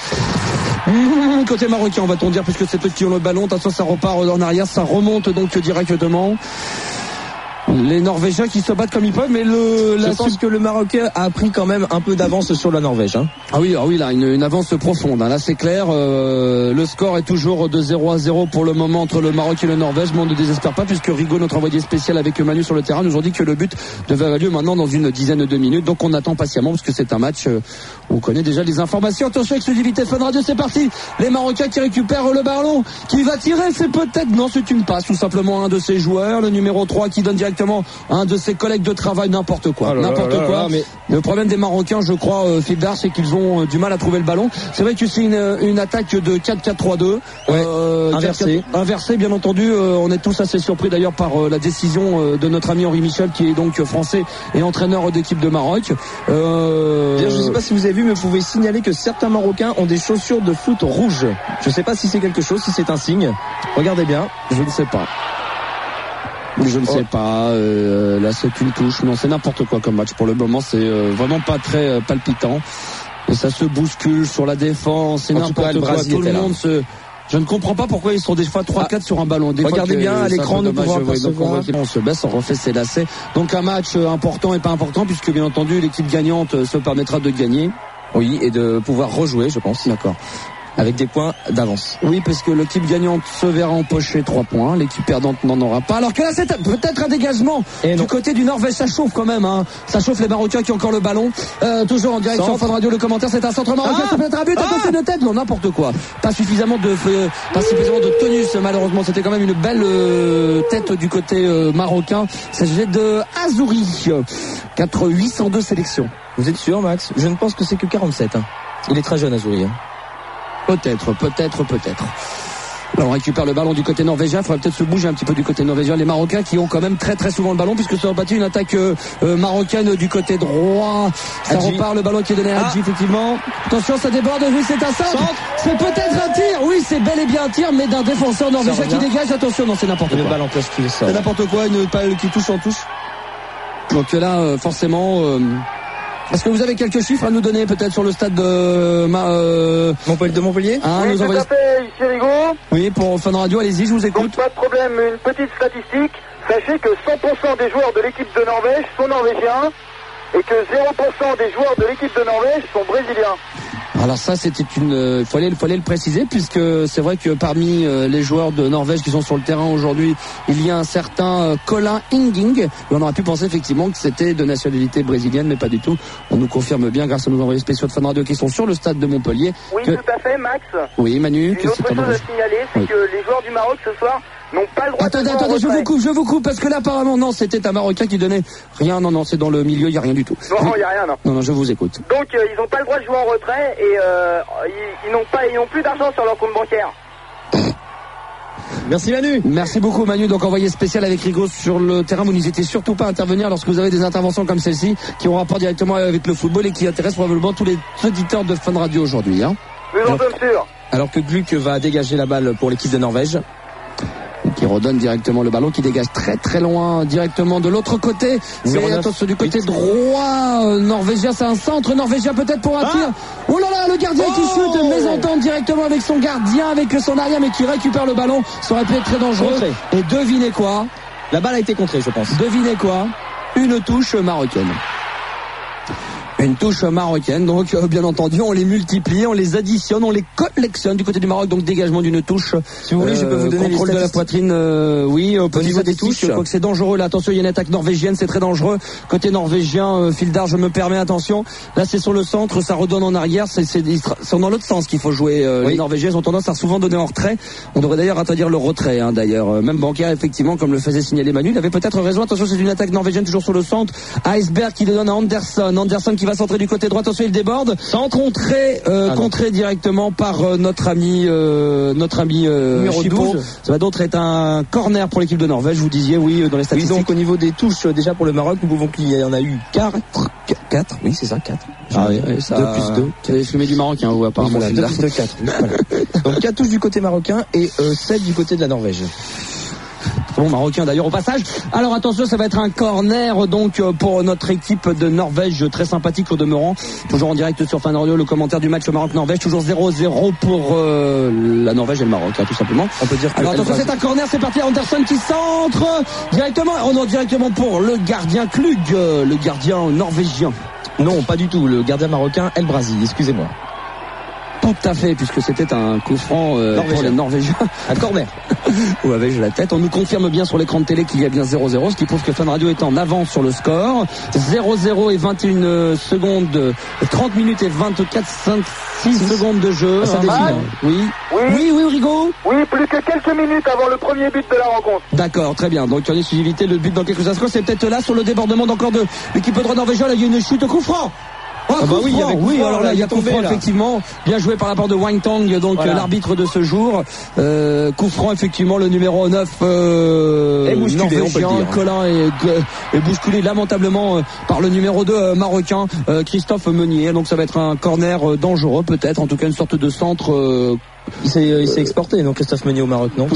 [SPEAKER 18] côté marocain, va-t-on dire, puisque c'est eux qui ont le ballon. Attention, ça repart en arrière, ça remonte donc directement. Les Norvégiens qui se battent comme ils peuvent, mais
[SPEAKER 19] je pense que le Maroc a pris quand même un peu d'avance sur la Norvège.
[SPEAKER 18] Ah oui, là, une avance profonde. Là, c'est clair. Le score est toujours de 0-0 pour le moment entre le Maroc et le Norvège. Mais on ne désespère pas puisque Rigaud, notre envoyé spécial avec Manu sur le terrain, nous ont dit que le but devait avoir lieu maintenant dans une dizaine de minutes. Donc on attend patiemment parce que c'est un match où on connaît déjà les informations. Attention, exclusivité Fun Radio, c'est parti. Les Marocains qui récupèrent le ballon, qui va tirer, c'est peut-être, non, c'est une passe, tout simplement un de ses joueurs, le numéro 3 qui donne directement un de ses collègues de travail, n'importe quoi. Mais le problème des Marocains, je crois, Fibdar, c'est qu'ils ont du mal à trouver le ballon. C'est vrai que c'est une attaque de 4-4-3-2. Inversé, bien entendu. On est tous assez surpris d'ailleurs par la décision de notre ami Henri Michel, qui est donc français et entraîneur d'équipe de Maroc.
[SPEAKER 19] Je ne sais pas si vous avez vu, mais vous pouvez signaler que certains Marocains ont des chaussures de foot rouges. Je ne sais pas si c'est quelque chose, si c'est un signe. Regardez bien.
[SPEAKER 18] Je ne sais pas. Là c'est une touche. Non, c'est n'importe quoi comme match. Pour le moment, c'est vraiment pas très palpitant. Et ça se bouscule sur la défense. C'est n'importe quoi. Tout le monde Je ne comprends pas pourquoi ils sont des fois 3-4 sur un ballon.
[SPEAKER 19] Regardez bien à l'écran, nous pouvons apercevoir.
[SPEAKER 18] On se baisse, on refait ses lacets. Donc un match important et pas important puisque bien entendu l'équipe gagnante se permettra de gagner.
[SPEAKER 19] Oui, et de pouvoir rejouer, je pense.
[SPEAKER 18] D'accord.
[SPEAKER 19] Avec des points d'avance.
[SPEAKER 18] Oui, parce que l'équipe gagnante se verra empocher 3 points. L'équipe perdante n'en aura pas. Alors que là, c'est peut-être un dégagement du côté du Norvège. Ça chauffe quand même. Ça chauffe les Marocains qui ont encore le ballon. Toujours en direction Fun Radio. Le commentaire, c'est un centre marocain. Ça peut être un but. Attention de tête. Non, n'importe quoi. Pas suffisamment de tonus. Malheureusement, c'était quand même une belle tête du côté marocain. Il s'agissait de Azouri. 802 sélections.
[SPEAKER 19] Vous êtes sûr, Max? Je ne pense que c'est que 47. Il est très jeune, Azouri.
[SPEAKER 18] Peut-être. Alors on récupère le ballon du côté norvégien. Il faudrait peut-être se bouger un petit peu du côté norvégien. Les Marocains qui ont quand même très souvent le ballon puisque ça a battu une attaque marocaine du côté droit. Ça repart, le ballon qui est donné à Hadji, effectivement. Attention, ça déborde. Oui, c'est un centre. C'est peut-être un tir. Oui, c'est bel et bien un tir, mais d'un défenseur norvégien qui dégage. Attention, non, c'est n'importe quoi.
[SPEAKER 19] Le ballon place qui sort.
[SPEAKER 18] C'est n'importe quoi. Une balle qui touche en touche. Donc là, forcément. Est-ce que vous avez quelques chiffres à nous donner peut-être sur le stade de
[SPEAKER 19] Montpellier?
[SPEAKER 17] Oui, tout à fait, ici Rigaud.
[SPEAKER 18] Oui, pour Fun Radio, allez-y, je vous écoute.
[SPEAKER 17] Donc pas de problème, une petite statistique. Sachez que 100% des joueurs de l'équipe de Norvège sont norvégiens et que 0% des joueurs de l'équipe de Norvège sont brésiliens.
[SPEAKER 18] Alors ça, c'était il fallait le préciser, puisque c'est vrai que parmi les joueurs de Norvège qui sont sur le terrain aujourd'hui, il y a un certain Colin Hinging, et on aurait pu penser effectivement que c'était de nationalité brésilienne, mais pas du tout. On nous confirme bien grâce à nos envoyés spéciaux de Fun Radio qui sont sur le stade de Montpellier.
[SPEAKER 17] Oui, tout à fait, Max.
[SPEAKER 18] Oui, Manu.
[SPEAKER 17] Une autre chose à signaler, c'est que les joueurs du Maroc ce soir n'ont pas le droit de jouer en retrait.
[SPEAKER 18] je vous coupe, parce que là, apparemment, non, c'était un Marocain qui donnait rien. Non, c'est dans le milieu, il n'y a rien du tout.
[SPEAKER 17] Non, il n'y a rien, non.
[SPEAKER 18] Non, je vous écoute.
[SPEAKER 17] Donc, ils n'ont pas le droit de jouer en retrait et ils n'ont plus d'argent sur leur compte bancaire.
[SPEAKER 18] Merci Manu. Merci beaucoup Manu. Donc envoyé spécial avec Rigo sur le terrain. Vous n'hésitez surtout pas à intervenir lorsque vous avez des interventions comme celle-ci qui ont rapport directement avec le football et qui intéressent probablement tous les auditeurs de Fun Radio aujourd'hui. Hein.
[SPEAKER 17] Mais j'en suis sûr.
[SPEAKER 19] Alors que Gluck va dégager la balle pour l'équipe de Norvège.
[SPEAKER 18] Qui redonne directement le ballon, qui dégage très très loin directement de l'autre côté. C'est attention du côté droit norvégien, c'est un centre norvégien peut-être pour un tir. Oh là là, le gardien qui chute, mésentente directement avec son gardien, avec son arrière, mais qui récupère le ballon. Ça aurait pu être très dangereux. Et devinez quoi?
[SPEAKER 19] La balle a été contrée, je pense.
[SPEAKER 18] Devinez quoi? Une touche marocaine. Une touche marocaine, donc bien entendu on les multiplie, on les additionne, on les collectionne du côté du Maroc, donc dégagement d'une touche.
[SPEAKER 19] Si vous voulez, je peux vous donner
[SPEAKER 18] contrôle
[SPEAKER 19] les
[SPEAKER 18] de la poitrine, oui, au niveau des touches. Je crois que c'est dangereux là, attention, il y a une attaque norvégienne, c'est très dangereux. Côté norvégien, Fildar, je me permets, attention. Là c'est sur le centre, ça redonne en arrière, c'est dans l'autre sens qu'il faut jouer. Les Norvégiens ont tendance à souvent donner en retrait. On devrait d'ailleurs interdire le retrait, hein, d'ailleurs. Même bancaire, effectivement, comme le faisait signaler Manu, il avait peut-être raison. Attention, c'est une attaque norvégienne toujours sur le centre. Iceberg qui le donne à Anderson. Anderson qui va centrer du côté droit. Attention, il déborde. Contré directement par notre ami
[SPEAKER 19] numéro
[SPEAKER 18] Chipo.
[SPEAKER 19] 12.
[SPEAKER 18] Ça va donc être un corner pour l'équipe de Norvège. Vous disiez oui dans les statistiques.
[SPEAKER 19] Oui, donc au niveau des touches, déjà pour le Maroc, nous pouvons qu'il y en a eu 4. Oui, c'est ça, 4.
[SPEAKER 18] Ah oui, ça...
[SPEAKER 19] 2 plus 2.
[SPEAKER 18] Tu avais fumé du Maroc, hein, ou apparemment.
[SPEAKER 19] Voilà, 2 plus 2, 4. Voilà. Donc 4 touches du côté marocain et 7 du côté de la Norvège.
[SPEAKER 18] Bon, marocain d'ailleurs au passage. Alors attention, ça va être un corner donc pour notre équipe de Norvège, très sympathique au demeurant. Toujours en direct sur Fun Radio, le commentaire du match Maroc-Norvège, toujours 0-0 pour la Norvège et le Maroc, hein, tout simplement.
[SPEAKER 19] On peut dire que
[SPEAKER 18] alors attention, c'est un corner, c'est parti, Anderson qui centre directement pour le gardien Klug, le gardien norvégien.
[SPEAKER 19] Non, pas du tout, le gardien marocain El Brazi, excusez-moi.
[SPEAKER 18] Tout à fait, puisque c'était un coup franc pour les Norvégiens.
[SPEAKER 19] Un corner.
[SPEAKER 18] Où avais-je la tête? On nous confirme bien sur l'écran de télé qu'il y a bien 0-0, ce qui prouve que Fun Radio est en avance sur le score. 0-0 et 21 secondes, 30 minutes et 6 secondes de jeu.
[SPEAKER 19] Ça défile.
[SPEAKER 18] Oui, Rigo.
[SPEAKER 17] Oui, plus que quelques minutes avant le premier but de la rencontre.
[SPEAKER 18] D'accord, très bien. Donc, en exclusivité, le but dans quelques instants, c'est peut-être là, sur le débordement encore de l'équipe de droit norvégienne. Là, il y a une chute, coup franc. Alors là, il y a coup franc, effectivement. Bien joué par la part de Wang Tang, donc voilà. L'arbitre de ce jour. Coup franc, effectivement, le numéro 9 norvégien, Colin est bousculé lamentablement par le numéro 2 marocain, Christophe Meunier. Donc ça va être un corner dangereux, peut-être, en tout cas une sorte de centre.
[SPEAKER 19] Il s'est exporté, donc Christophe Meunier au Maroc, non?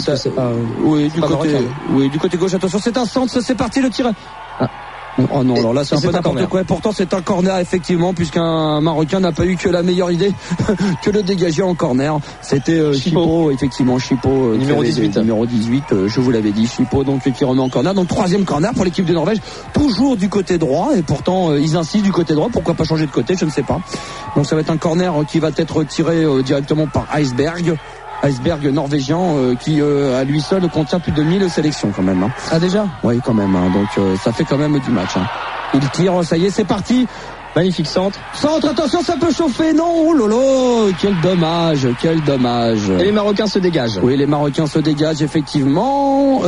[SPEAKER 18] Du côté gauche, attention, c'est un centre, c'est parti, le tir. Oh non, alors là c'est un peu n'importe quoi. Pourtant c'est un corner effectivement, puisqu'un Marocain n'a pas eu que la meilleure idée que le dégager en corner. C'était Chipo, effectivement, Chipo
[SPEAKER 19] numéro 18.
[SPEAKER 18] Numéro 18, je vous l'avais dit, Chipo donc qui remet en corner. Donc troisième corner pour l'équipe de Norvège, toujours du côté droit, et pourtant ils insistent du côté droit. Pourquoi pas changer de côté, je ne sais pas. Donc ça va être un corner qui va être tiré directement par Iceberg norvégien qui à lui seul contient plus de 1000 sélections quand même. Hein.
[SPEAKER 19] Ah déjà?
[SPEAKER 18] Oui quand même. Hein. Donc ça fait quand même du match. Hein. Il tire, ça y est, c'est parti.
[SPEAKER 19] Magnifique centre.
[SPEAKER 18] Attention, ça peut chauffer. Non, oh lolo, quel dommage.
[SPEAKER 19] Et les Marocains se dégagent.
[SPEAKER 18] Oui, les Marocains se dégagent effectivement.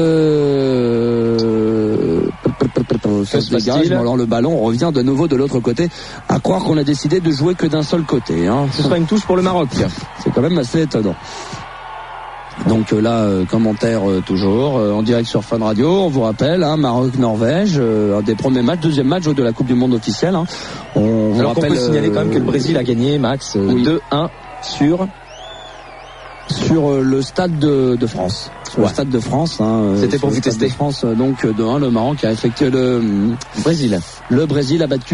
[SPEAKER 18] Ça se dégage. Bon, alors le ballon revient de nouveau de l'autre côté. À croire qu'on a décidé de jouer que d'un seul côté. Hein.
[SPEAKER 19] Ce sera une touche pour le Maroc.
[SPEAKER 18] C'est quand même assez étonnant. Donc là, commentaire toujours en direct sur Fun Radio. On vous rappelle, hein, Maroc-Norvège, un des premiers matchs, deuxième match de la Coupe du Monde officielle. Hein.
[SPEAKER 19] On peut signaler quand même que le Brésil a gagné, Max, 2-1
[SPEAKER 18] sur le Stade de France. Sur le Stade de France. Hein,
[SPEAKER 19] c'était pour vous tester.
[SPEAKER 18] De France, donc de 1, le Maroc a effectué le Brésil. Le Brésil a battu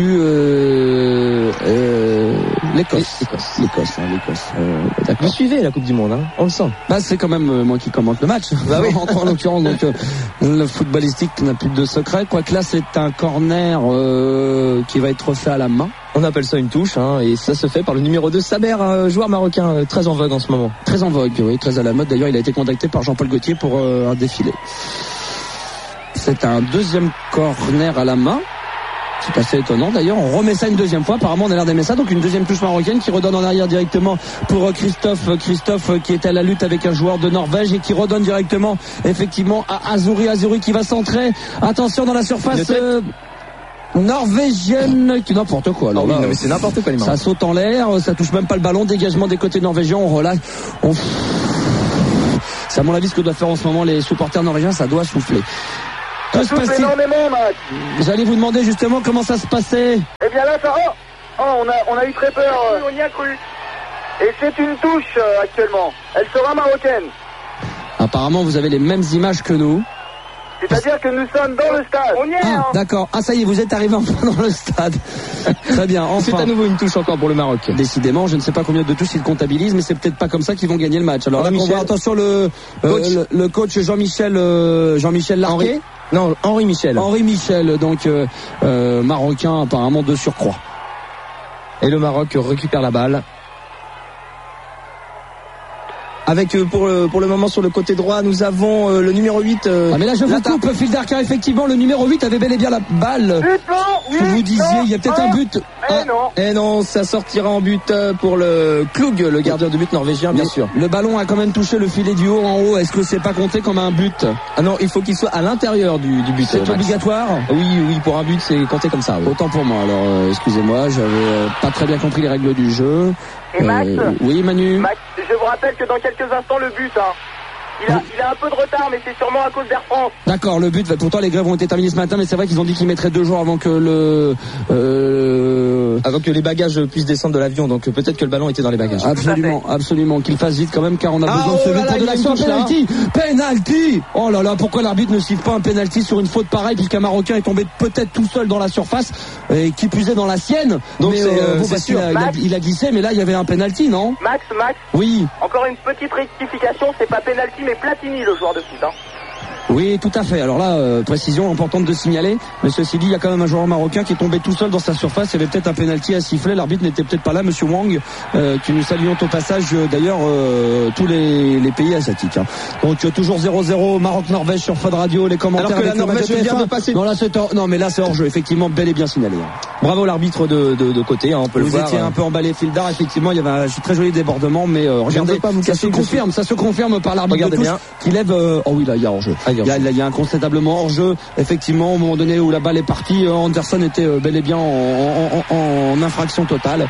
[SPEAKER 18] l'Écosse. L'Écosse.
[SPEAKER 19] D'accord. Vous suivez la Coupe du Monde, hein, on le sent.
[SPEAKER 18] Bah c'est quand même moi qui commente le match.
[SPEAKER 19] Bah oui.
[SPEAKER 18] En l'occurrence, donc le footballistique n'a plus de secret. Quoique là c'est un corner qui va être fait à la main.
[SPEAKER 19] On appelle ça une touche, hein, et ça se fait par le numéro 2, Saber, joueur marocain très en vogue en ce moment.
[SPEAKER 18] Très en vogue, oui, très à la mode. D'ailleurs, il a été contacté par Jean-Paul Gaultier pour un défilé. C'est un deuxième corner à la main. C'est assez étonnant d'ailleurs, on remet ça une deuxième fois, apparemment on a l'air d'aimer ça, donc une deuxième touche marocaine qui redonne en arrière directement pour Christophe qui est à la lutte avec un joueur de Norvège et qui redonne directement effectivement à Azouri qui va centrer, attention dans la surface norvégienne, qui n'importe quoi. Alors là,
[SPEAKER 19] mais c'est n'importe quoi les
[SPEAKER 18] ça saute en l'air, ça touche même pas le ballon, dégagement des côtés norvégiens, on relâche, c'est à mon avis ce que doivent faire en ce moment les supporters norvégiens, ça doit souffler.
[SPEAKER 17] Ça souffle énormément, Max.
[SPEAKER 18] J'allais vous demander justement comment ça se passait.
[SPEAKER 17] Eh bien là, ça... on a eu très peur. On y a cru. Et c'est une touche actuellement. Elle sera marocaine.
[SPEAKER 18] Apparemment, vous avez les mêmes images que nous.
[SPEAKER 17] C'est-à-dire que nous sommes dans le stade. On y est, hein.
[SPEAKER 18] D'accord. Ah, ça y est, vous êtes arrivé enfin dans le stade. Très bien. Enfin.
[SPEAKER 19] C'est à nouveau une touche encore pour le Maroc.
[SPEAKER 18] Décidément, je ne sais pas combien de touches ils comptabilisent, mais c'est peut-être pas comme ça qu'ils vont gagner le match. Alors là, on voit, attention, le coach Jean-Michel Larquet.
[SPEAKER 19] Non, Henri Michel,
[SPEAKER 18] donc marocain apparemment de surcroît.
[SPEAKER 19] Et le Maroc récupère la balle. Avec pour le moment sur le côté droit, nous avons le numéro 8.
[SPEAKER 18] Mais là je vous coupe, Fildar, car effectivement le numéro 8 avait bel et bien la balle. Vous disiez, il y a peut-être un but.
[SPEAKER 19] Non, ça sortira en but pour le Klug, le gardien de but norvégien, bien sûr.
[SPEAKER 18] Le ballon a quand même touché le filet du haut en haut. Est-ce que c'est pas compté comme un but?
[SPEAKER 19] Ah non, il faut qu'il soit à l'intérieur du but.
[SPEAKER 18] C'est obligatoire?
[SPEAKER 19] Oui, pour un but c'est compté comme ça. Oui.
[SPEAKER 18] Autant pour moi. Alors excusez-moi, j'avais pas très bien compris les règles du jeu.
[SPEAKER 17] Et Max,
[SPEAKER 18] oui Manu.
[SPEAKER 17] Max, je vous rappelle que dans quelques instants le but, hein. Il a un peu de retard, mais c'est sûrement à cause d'Air France.
[SPEAKER 18] D'accord, le but, pourtant les grèves ont été terminées ce matin, mais c'est vrai qu'ils ont dit qu'ils mettraient 2 jours avant que
[SPEAKER 19] avant que les bagages puissent descendre de l'avion, donc peut-être que le ballon était dans les bagages.
[SPEAKER 18] Absolument, qu'il fasse vite quand même, car on a besoin de ce but pour de l'action. Penalty. Oh là là, pourquoi l'arbitre ne siffle pas un penalty sur une faute pareille, puisqu'un Marocain est tombé peut-être tout seul dans la surface, et qui plus est dans la sienne. Donc c'est sûr. Il a glissé, mais là il y avait un penalty, non?
[SPEAKER 17] Max.
[SPEAKER 18] Oui.
[SPEAKER 17] Encore une petite rectification, c'est pas penalty, mais Platini, le joueur de foot, hein.
[SPEAKER 18] Oui, tout à fait. Alors là, précision importante de signaler. Mais ceci dit, il y a quand même un joueur marocain qui est tombé tout seul dans sa surface. Il y avait peut-être un penalty à siffler. L'arbitre n'était peut-être pas là, Monsieur Wang, qui nous saluons au passage. D'ailleurs, tous les pays asiatiques. Hein. Donc toujours 0-0 Maroc-Norvège sur Fun Radio. Les commentaires.
[SPEAKER 19] Alors que la Norvège vient de passer.
[SPEAKER 18] Non, mais là c'est hors jeu. Effectivement, bel et bien signalé. Hein.
[SPEAKER 19] Bravo l'arbitre de côté. Hein, on peut le voir.
[SPEAKER 18] Vous étiez un peu emballé, Fildar. Effectivement, il y avait un très joli débordement, mais regardez, ça se confirme par l'arbitre de touche qui lève. Oh oui, là il y a hors jeu. Il y a incontestablement hors jeu. Effectivement, au moment donné où la balle est partie, Anderson était bel et bien en infraction totale.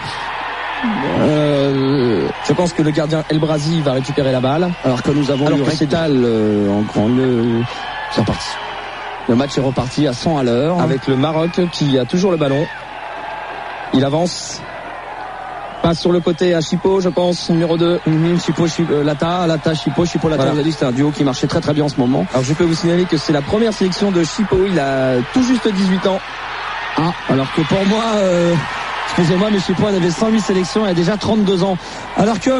[SPEAKER 19] Je pense que le gardien Elbrazi va récupérer la balle,
[SPEAKER 18] alors que nous avons le Rectal en grand. C'est reparti. Le match est reparti à 100 à l'heure
[SPEAKER 19] avec le Maroc qui a toujours le ballon. Il avance. Passe sur le côté à Chipo, je pense, numéro 2.
[SPEAKER 18] Chipo, Lata, Chipo, Lata. Voilà. Vous avez dit que c'était un duo qui marchait très très bien en ce moment.
[SPEAKER 19] Alors je peux vous signaler que c'est la première sélection de Chipo. Il a tout juste 18 ans.
[SPEAKER 18] Ah, alors que pour moi, excusez-moi, mais Chipo avait 108 sélections et a déjà 32 ans. Alors que...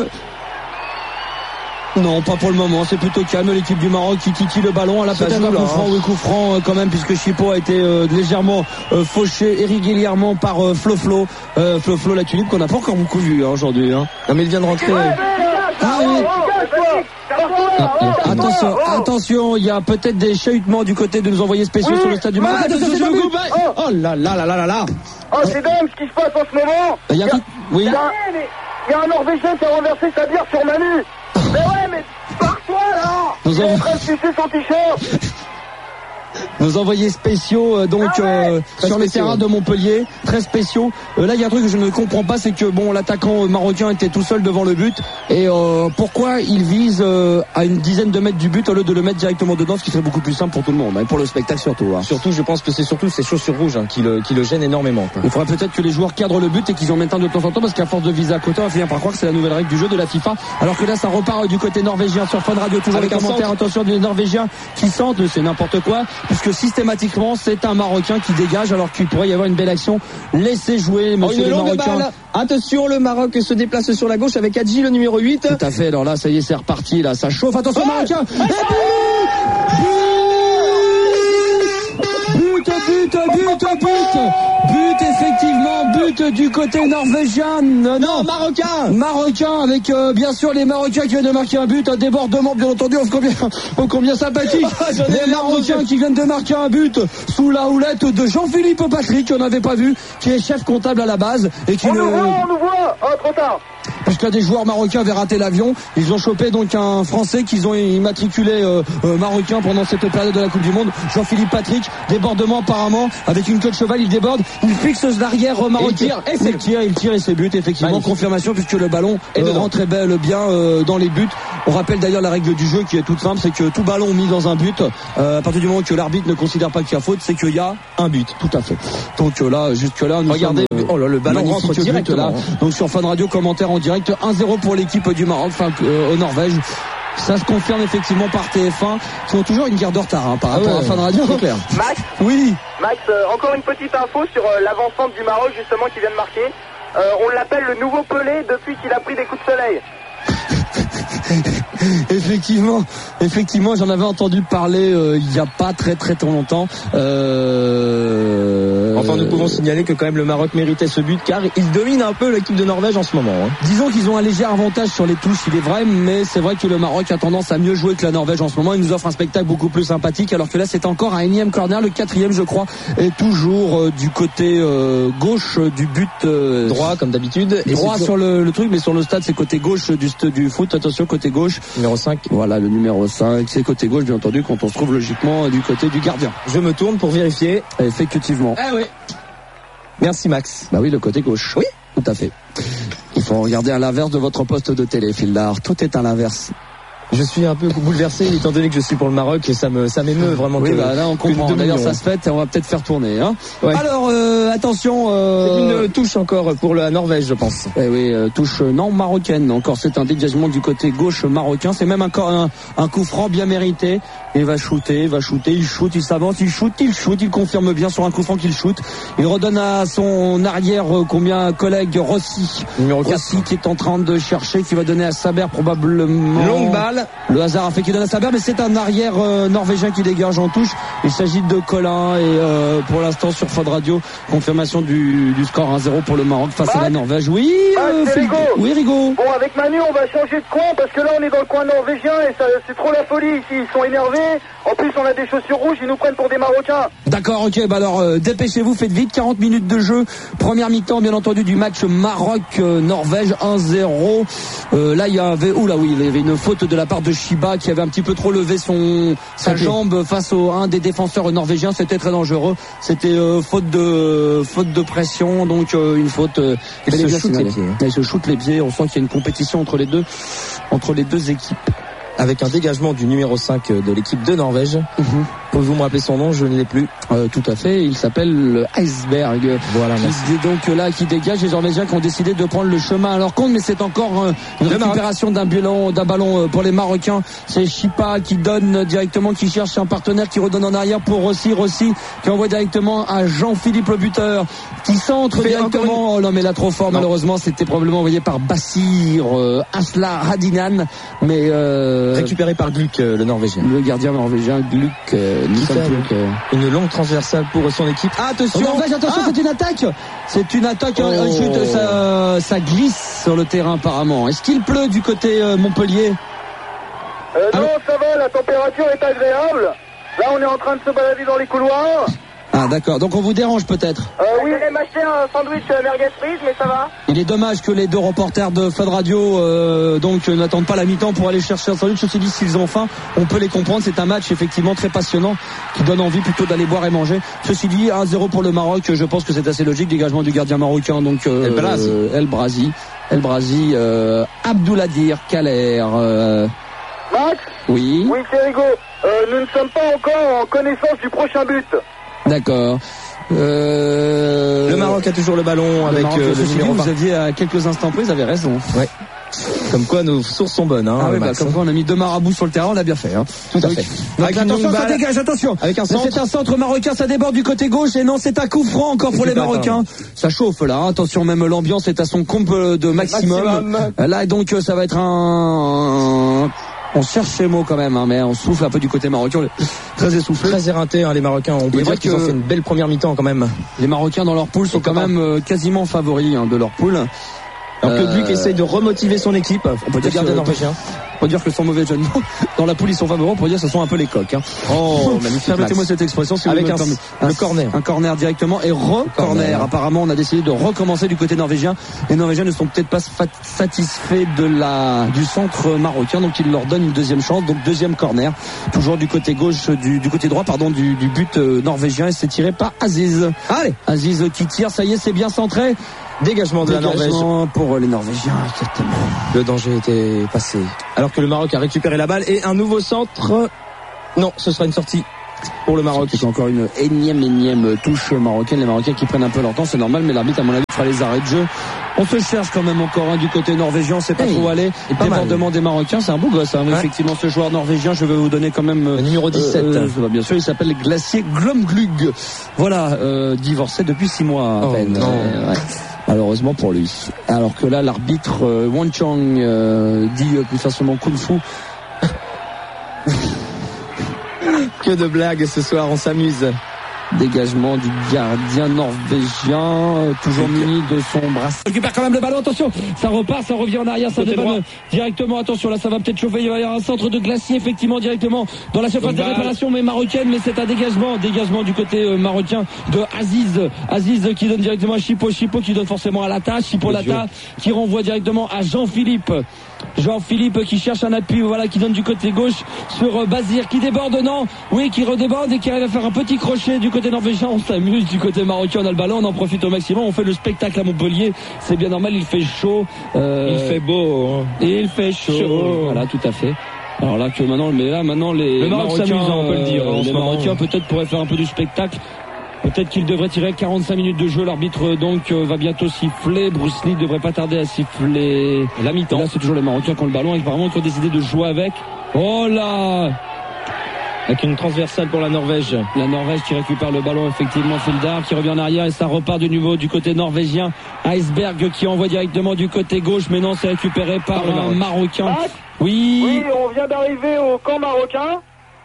[SPEAKER 18] Non, pas pour le moment, c'est plutôt calme, l'équipe du Maroc qui titille le ballon. Elle a peut-être un coup franc quand même, puisque Chipo a été légèrement fauché irrégulièrement par Flo, la tulipe qu'on n'a pas encore beaucoup vu aujourd'hui. Hein.
[SPEAKER 19] Non mais il vient de rentrer.
[SPEAKER 18] Attention, il y a peut-être des chahutements du côté de nos envoyés spéciaux sur le stade du Maroc.
[SPEAKER 19] Oh là là.
[SPEAKER 17] Oh, c'est dingue ce qui se passe en ce moment.
[SPEAKER 18] Il y
[SPEAKER 17] a un Norvégien qui a renversé sa bière sur Manu. Mais ouais, mais pars-toi là. Il est en train de sucer son t-shirt.
[SPEAKER 18] Nos envoyés spéciaux sur les terrains de Montpellier, très spéciaux. Là il y a un truc que je ne comprends pas, c'est que l'attaquant marocain était tout seul devant le but et pourquoi il vise à une dizaine de mètres du but au lieu de le mettre directement dedans, ce qui serait beaucoup plus simple pour tout le monde, et pour le spectacle surtout. Hein.
[SPEAKER 19] Surtout, je pense que c'est surtout ces chaussures rouges qui le gênent énormément. Quoi.
[SPEAKER 18] Il faudrait peut-être que les joueurs cadrent le but et qu'ils en mettent un de temps en temps, parce qu'à force de viser à côté, on va finir par croire que c'est la nouvelle règle du jeu de la FIFA. Alors que là ça repart du côté norvégien sur Fun Radio, toujours avec les commentaires. Attention des Norvégiens qui sentent, c'est n'importe quoi, puisque systématiquement c'est un Marocain qui dégage alors qu'il pourrait y avoir une belle action. Laissez jouer monsieur le Marocain.
[SPEAKER 19] Attention, le Maroc se déplace sur la gauche avec Hadji, le numéro 8.
[SPEAKER 18] Tout à fait, alors là ça y est, c'est reparti, là ça chauffe. Attention Marocain. But, effectivement, but but du côté norvégien. Non, marocain avec bien sûr les Marocains qui viennent de marquer un but, un débordement bien entendu, combien sympathique. Les Marocains qui viennent de marquer un but sous la houlette de Jean-Philippe Patrick, qu'on n'avait pas vu, qui est chef comptable à la base et qui
[SPEAKER 17] on nous voit. Oh, trop tard.
[SPEAKER 18] Puisqu'un des joueurs marocains avait raté l'avion, ils ont chopé donc un Français qu'ils ont immatriculé marocain pendant cette période de la Coupe du Monde, Jean-Philippe Patrick. Débordement apparemment avec une queue de cheval, il déborde, il fixe l'arrière marocain, il tire et c'est but effectivement. Magnifique. Confirmation puisque le ballon rentrait bien dans les buts. On rappelle d'ailleurs la règle du jeu qui est toute simple, c'est que tout ballon mis dans un but, à partir du moment que l'arbitre ne considère pas qu'il y a faute, c'est qu'il y a un but, tout à fait. Donc là, jusque là, regardez, le ballon rentre directement. Donc sur Fun Radio, commentaire en direct, 1-0 pour l'équipe du Maroc, au Norvège. Ça se confirme effectivement par TF1, qui ont toujours une guerre de retard par rapport à Fun Radio, c'est clair.
[SPEAKER 17] Max,
[SPEAKER 18] oui.
[SPEAKER 17] Max, encore une petite info sur l'avancante du Maroc justement qui vient de marquer. On l'appelle le nouveau Pelé depuis qu'il a pris des coups de soleil.
[SPEAKER 18] Effectivement, j'en avais entendu parler il n'y a pas très longtemps.
[SPEAKER 19] Enfin, nous pouvons signaler que quand même le Maroc méritait ce but car il domine un peu l'équipe de Norvège en ce moment.
[SPEAKER 18] Disons qu'ils ont un léger avantage sur les touches, il est vrai, mais c'est vrai que le Maroc a tendance à mieux jouer que la Norvège en ce moment. Il nous offre un spectacle beaucoup plus sympathique, alors que là c'est encore un énième corner, le 4e je crois, et toujours du côté gauche du but.
[SPEAKER 19] Droit comme d'habitude.
[SPEAKER 18] Droit sur le truc, mais sur le stade c'est côté gauche du foot, attention côté gauche.
[SPEAKER 19] Numéro 5.
[SPEAKER 18] Voilà, le numéro 5, c'est côté gauche bien entendu quand on se trouve logiquement du côté du gardien.
[SPEAKER 19] Je me tourne pour vérifier.
[SPEAKER 18] Effectivement.
[SPEAKER 19] Ah oui. Merci Max.
[SPEAKER 18] Bah oui, le côté gauche.
[SPEAKER 19] Oui,
[SPEAKER 18] tout à fait. Il faut regarder à l'inverse de votre poste de télé, Fildar. Tout est à l'inverse.
[SPEAKER 19] Je suis un peu bouleversé étant donné que je suis pour le Maroc et ça m'émeut vraiment.
[SPEAKER 18] Oui, là on comprend. D'ailleurs ça se fait et on va peut-être faire tourner. Ouais. Alors attention.
[SPEAKER 19] C'est une touche encore pour la Norvège, je pense.
[SPEAKER 18] Eh oui, touche non marocaine. Encore c'est un dégagement du côté gauche marocain. C'est même encore un coup franc bien mérité. Il va shooter, il shoot, il s'avance, il shoot, il confirme bien sur un coup franc qu'il shoot. Il redonne à son arrière collègue Rossi.
[SPEAKER 19] Numéro 4.
[SPEAKER 18] Rossi qui est en train de chercher, qui va donner à Saber probablement.
[SPEAKER 19] Longue balle.
[SPEAKER 18] Le hasard a fait qu'il donne à Saber, mais c'est un arrière norvégien qui dégage en touche. Il s'agit de Colin et pour l'instant sur Fun Radio, confirmation du score 1-0 pour le Maroc face à la Norvège. Oui, oui Rigaud.
[SPEAKER 17] Bon, avec Manu, on va changer de coin parce que là on est dans le coin norvégien et c'est trop la folie ici. Ils sont énervés. En plus, on a des chaussures rouges, ils nous prennent pour des Marocains.
[SPEAKER 18] D'accord, ok, alors dépêchez-vous, faites vite, 40 minutes de jeu. Première mi-temps, bien entendu, du match Maroc-Norvège, 1-0. Là, il y avait une faute de la part de Shiba qui avait un petit peu trop levé sa jambe face à un des défenseurs norvégiens. C'était très dangereux. C'était faute de pression, donc une faute.
[SPEAKER 19] Il se shoot les pieds.
[SPEAKER 18] Il se shoot les pieds. On sent qu'il y a une compétition entre les deux équipes.
[SPEAKER 19] Avec un dégagement du numéro 5 de l'équipe de Norvège. Pouvez-vous me rappeler son nom? Je ne l'ai plus.
[SPEAKER 18] Tout à fait, il s'appelle le Iceberg.
[SPEAKER 19] Voilà,
[SPEAKER 18] qui dégage. Les Norvégiens qui ont décidé de prendre le chemin à leur compte, mais c'est encore une récupération d'un ballon pour les Marocains. C'est Chipa qui donne directement, qui cherche un partenaire, qui redonne en arrière pour Rossi qui envoie directement à Jean-Philippe le buteur, qui centre directement. Oh non, mais là trop fort, malheureusement, c'était probablement envoyé par Bassir Asla Radinan, mais
[SPEAKER 19] récupéré par Gluck, le Norvégien.
[SPEAKER 18] Le gardien norvégien Gluck.
[SPEAKER 19] Une longue transversale pour son équipe.
[SPEAKER 18] Attention, c'est une attaque. C'est une attaque. Ça glisse sur le terrain apparemment. Est-ce qu'il pleut du côté Montpellier?
[SPEAKER 17] Non, ça va. La température est agréable. Là, on est en train de se balader dans les couloirs.
[SPEAKER 18] Ah d'accord, donc on vous dérange peut-être.
[SPEAKER 17] Oui, j'allais m'acheter un sandwich merguez frise, mais ça va.
[SPEAKER 18] Il est dommage que les deux reporters de Fun Radio n'attendent pas la mi-temps pour aller chercher un sandwich. Ceci dit, s'ils ont faim, on peut les comprendre. C'est un match effectivement très passionnant qui donne envie plutôt d'aller boire et manger. Ceci dit, 1-0 pour le Maroc, je pense que c'est assez logique. Dégagement du gardien marocain, donc El Brazi, Abdouladir Kaler.
[SPEAKER 17] Max?
[SPEAKER 18] Oui.
[SPEAKER 17] Oui, c'est Rigaud. Nous ne sommes pas encore en connaissance du prochain but.
[SPEAKER 18] D'accord.
[SPEAKER 19] Le Maroc a toujours le ballon avec le numéro.
[SPEAKER 18] Vous aviez à quelques instants près, vous avez raison.
[SPEAKER 19] Ouais. Comme quoi nos sources sont bonnes.
[SPEAKER 18] Comme quoi on a mis deux marabouts sur le terrain, on a bien fait.
[SPEAKER 19] Tout à fait.
[SPEAKER 18] Donc attention, ça dégage, attention.
[SPEAKER 19] Avec un centre.
[SPEAKER 18] C'est un centre marocain, ça déborde du côté gauche et non, c'est un coup franc encore pour les Marocains. Ça chauffe là, attention, même l'ambiance est à son comble de maximum. Là donc ça va être un On cherche les mots quand même, hein, mais on souffle un peu du côté marocain. Très essoufflé.
[SPEAKER 19] Très éreinté, hein, les Marocains. On peut dire qu'ils ont fait une belle première mi-temps quand même.
[SPEAKER 18] Les Marocains dans leur poule sont quand même quasiment favoris de leur poule.
[SPEAKER 19] Alors que Gluck essaye de remotiver son équipe. On peut dire norvégien.
[SPEAKER 18] On peut dire que sans mauvais jeu de mots, dans la poule ils sont favoris, on peut dire que ce sont un peu les coqs. Hein.
[SPEAKER 19] Oh, magnifique.
[SPEAKER 18] Permettez-moi cette expression. Si
[SPEAKER 19] avec
[SPEAKER 18] le corner. Un corner directement et corner. Apparemment, on a décidé de recommencer du côté norvégien. Les Norvégiens ne sont peut-être pas satisfaits du centre marocain, donc ils leur donnent une deuxième chance. Donc deuxième corner, toujours du côté gauche, du côté droit, pardon, du but norvégien. Et c'est tiré par Aziz.
[SPEAKER 19] Allez,
[SPEAKER 18] Aziz qui tire. Ça y est, c'est bien centré.
[SPEAKER 19] Dégagement de la Norvège
[SPEAKER 18] pour les Norvégiens, exactement.
[SPEAKER 19] Le danger était passé. Alors que le Maroc a récupéré la balle et un nouveau centre. Non, ce sera une sortie pour le Maroc.
[SPEAKER 18] C'est encore une énième touche marocaine. Les Marocains qui prennent un peu leur temps, c'est normal, mais l'arbitre, à mon avis, fera les arrêts de jeu. On se cherche quand même encore du côté norvégien, on sait pas trop aller. Débordement des Marocains, c'est un beau gosse. Effectivement, ce joueur norvégien, je vais vous donner quand même
[SPEAKER 19] le numéro 17.
[SPEAKER 18] Bien sûr, il s'appelle Glacier Glomglug. Voilà, divorcé depuis 6 mois à peine. Malheureusement pour lui. Alors que là, l'arbitre Wang Chang dit plus facilement Kung Fu.
[SPEAKER 19] Que de blagues ce soir, on s'amuse.
[SPEAKER 18] Dégagement du gardien norvégien, toujours muni de son bracelet.
[SPEAKER 13] Il récupère quand même le ballon, attention, ça repart, ça revient en arrière, ça débanne directement, attention, là ça va peut-être chauffer, il va y avoir un centre de Glacier effectivement directement dans la surface de réparation mais marocaine, mais c'est un dégagement du côté marocain de Aziz qui donne directement à Chipo qui donne forcément à Lata, Lata qui renvoie directement à Jean-Philippe qui cherche un appui, voilà, qui donne du côté gauche sur Bazir qui déborde, qui redéborde et qui arrive à faire un petit crochet du côté norvégien. On s'amuse du côté marocain, on a le ballon, on en profite au maximum, on fait le spectacle à Montpellier, c'est bien normal, il fait chaud,
[SPEAKER 19] il fait beau,
[SPEAKER 13] et il fait chaud. Voilà, tout à fait. Alors là que maintenant les
[SPEAKER 19] Marocains s'amusent, on peut le dire.
[SPEAKER 13] Les Marocains peut-être pourraient faire un peu du spectacle. Peut-être qu'il devrait tirer 45 minutes de jeu. L'arbitre donc va bientôt siffler. Bruce Lee devrait pas tarder à siffler la mi-temps. Là c'est toujours les Marocains qui ont le ballon et apparemment qui ont décidé de jouer avec. Oh là,
[SPEAKER 19] avec une transversale pour la Norvège.
[SPEAKER 13] La Norvège qui récupère le ballon, effectivement, Fildar qui revient en arrière et ça repart de nouveau du côté norvégien. Iceberg qui envoie directement du côté gauche, mais non, c'est récupéré par un Marocain.
[SPEAKER 17] Oui, on vient d'arriver au camp marocain.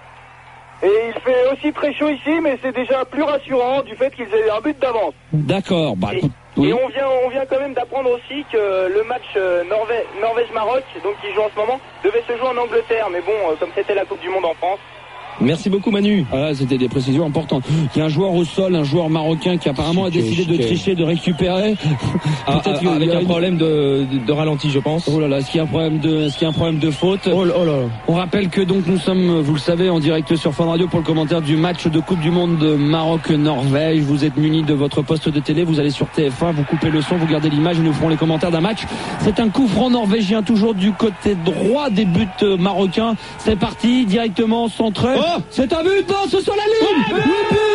[SPEAKER 17] Et il fait aussi très chaud ici, mais c'est déjà plus rassurant du fait qu'ils aient un but d'avance.
[SPEAKER 13] D'accord.
[SPEAKER 17] Et on vient quand même d'apprendre aussi que le match Norvège-Maroc, donc qui joue en ce moment, devait se jouer en Angleterre. Mais bon, comme c'était la Coupe du Monde en France.
[SPEAKER 13] Merci beaucoup Manu. Voilà, c'était des précisions importantes. Il y a un joueur au sol, un joueur marocain qui apparemment a décidé de tricher, de récupérer.
[SPEAKER 19] Peut-être avec un problème de ralenti, je pense.
[SPEAKER 13] Oh là là, est-ce qu'il y a un problème de faute? Oh là là. On rappelle que donc nous sommes, vous le savez, en direct sur Fun Radio pour le commentaire du match de Coupe du Monde de Maroc-Norvège. Vous êtes munis de votre poste de télé, vous allez sur TF1, vous coupez le son, vous gardez l'image et nous ferons les commentaires d'un match. C'est un coup franc norvégien, toujours du côté droit des buts marocains. C'est parti, directement centré. C'est un but, non, c'est sur la ligne.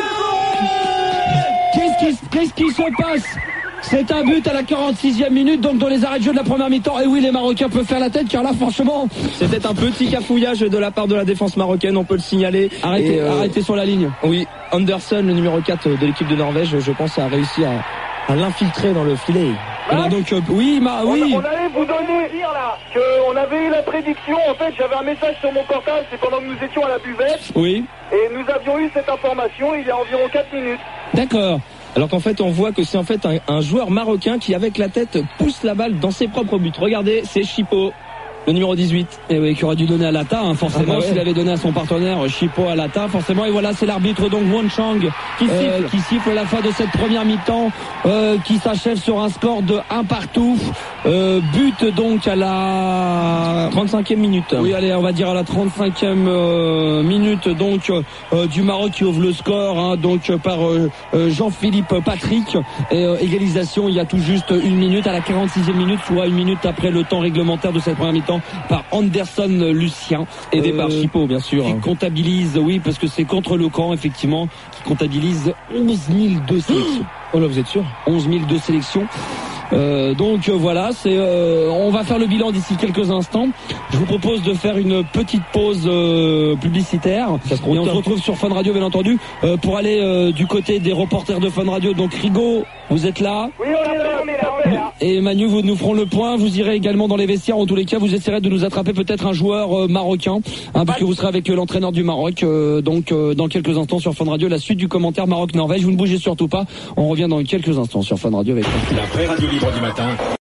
[SPEAKER 13] Qu'est-ce qui se passe? C'est un but à la 46e minute, donc dans les arrêts de jeu de la première mi-temps. Et oui, les Marocains peuvent faire la tête, car là, franchement...
[SPEAKER 19] C'était un petit cafouillage de la part de la défense marocaine, on peut le signaler.
[SPEAKER 13] Arrêtez sur la ligne.
[SPEAKER 19] Oui, Anderson, le numéro 4 de l'équipe de Norvège, je pense, a réussi à l'infiltrer dans le filet.
[SPEAKER 13] Donc
[SPEAKER 17] oui. On allait vous donner dire là qu'on avait eu la prédiction. En fait, j'avais un message sur mon portable, c'est pendant que nous étions à la buvette.
[SPEAKER 13] Oui.
[SPEAKER 17] Et nous avions eu cette information il y a environ 4 minutes.
[SPEAKER 13] D'accord.
[SPEAKER 19] Alors qu'en fait, on voit que c'est en fait un joueur marocain qui, avec la tête, pousse la balle dans ses propres buts. Regardez, c'est Chipo, le numéro 18.
[SPEAKER 13] Et oui, qui aurait dû donner à Lata, forcément, s'il avait donné à son partenaire Chipo à Lata, forcément. Et voilà, c'est l'arbitre donc Wang Chang qui siffle la fin de cette première mi-temps, qui s'achève sur un score de 1-1. But donc à la
[SPEAKER 19] 35e minute.
[SPEAKER 13] Oui, allez, on va dire à la 35e minute donc du Maroc qui ouvre le score, donc par Jean-Philippe Patrick. Et égalisation il y a tout juste une minute à la 46e minute, soit une minute après le temps réglementaire de cette première mi-temps, par Anderson Lucien.
[SPEAKER 19] Aidé par Chipo, bien sûr.
[SPEAKER 13] Qui comptabilise, oui, parce que c'est contre le camp, effectivement, qui comptabilise 11 002 sélections.
[SPEAKER 19] Oh là, vous êtes sûr?
[SPEAKER 13] 11 002 sélections. Donc voilà, on va faire le bilan d'ici quelques instants. Je vous propose de faire une petite pause publicitaire et on se retrouve sur Fun Radio bien entendu pour aller du côté des reporters de Fun Radio. Donc Rigaud
[SPEAKER 18] Vous êtes là?
[SPEAKER 17] Oui, on est là.
[SPEAKER 18] Et Manu, vous nous ferons le point. Vous irez également dans les vestiaires. En tous les cas, vous essaierez de nous attraper peut-être un joueur marocain, puisque vous serez avec l'entraîneur du Maroc. Donc, dans quelques instants sur Fun Radio, la suite du commentaire Maroc-Norvège. Vous ne bougez surtout pas. On revient dans quelques instants sur Fun Radio avec
[SPEAKER 20] la vraie radio libre du matin.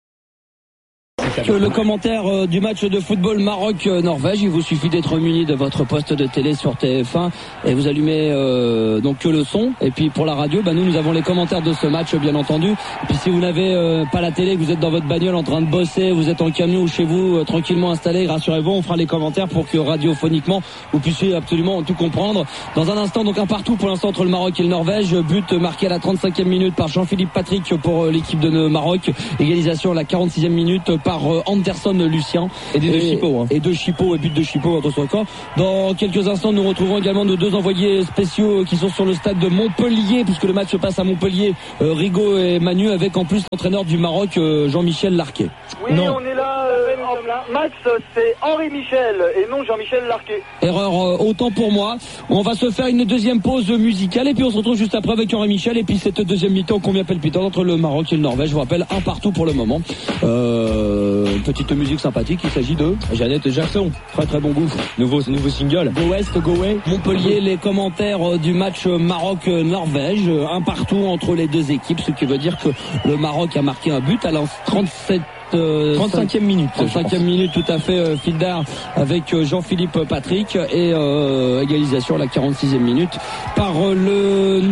[SPEAKER 18] Le commentaire du match de football Maroc-Norvège. Il vous suffit d'être muni de votre poste de télé sur TF1 et vous allumez donc que le son. Et puis pour la radio, nous avons les commentaires de ce match, bien entendu. Et puis si vous n'avez pas la télé, que vous êtes dans votre bagnole en train de bosser, vous êtes en camion ou chez vous tranquillement installé, rassurez-vous, on fera les commentaires pour que radiophoniquement vous puissiez absolument tout comprendre. Dans un instant, donc un partout pour l'instant entre le Maroc et le Norvège. But marqué à la 35e minute par Jean-Philippe Patrick pour l'équipe de Maroc. Égalisation à la 46e minute par Anderson Lucien et de Chipot et but de Chipot entre son corps. Dans quelques instants, nous retrouvons également nos deux envoyés spéciaux qui sont sur le stade de Montpellier, puisque le match se passe à Montpellier, Rigaud et Manu, avec en plus l'entraîneur du Maroc, Jean-Michel Larquet.
[SPEAKER 17] Oui, on est là. Max, c'est Henri Michel et non Jean-Michel Larquet.
[SPEAKER 18] Erreur autant pour moi. On va se faire une deuxième pause musicale et puis on se retrouve juste après avec Henri Michel et puis cette deuxième mi-temps combien palpitante entre le Maroc et le Norvège. Je vous rappelle, un partout pour le moment. Petite musique sympathique, il s'agit de Jeannette Jackson. Très très bon goût. Nouveau single. Go West, Go Way. Montpellier, les commentaires du match Maroc-Norvège. Un partout entre les deux équipes, ce qui veut dire que le Maroc a marqué un but à la 35e minute. 35e minute, tout à fait, Fildar avec Jean-Philippe Patrick et égalisation à la 46e minute par le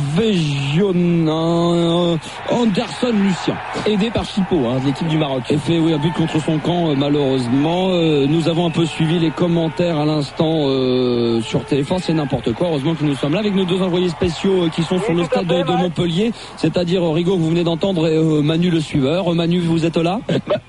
[SPEAKER 18] Norvégien Anderson Lucien, aidé par Chipot, de l'équipe du Maroc. Et fait un but contre son camp, malheureusement. Nous avons un peu suivi les commentaires à l'instant sur TF1, c'est n'importe quoi. Heureusement que nous sommes là avec nos deux envoyés spéciaux qui sont sur le stade de Montpellier, c'est-à-dire Rigaud que vous venez d'entendre et Manu le suiveur. Manu, vous êtes là?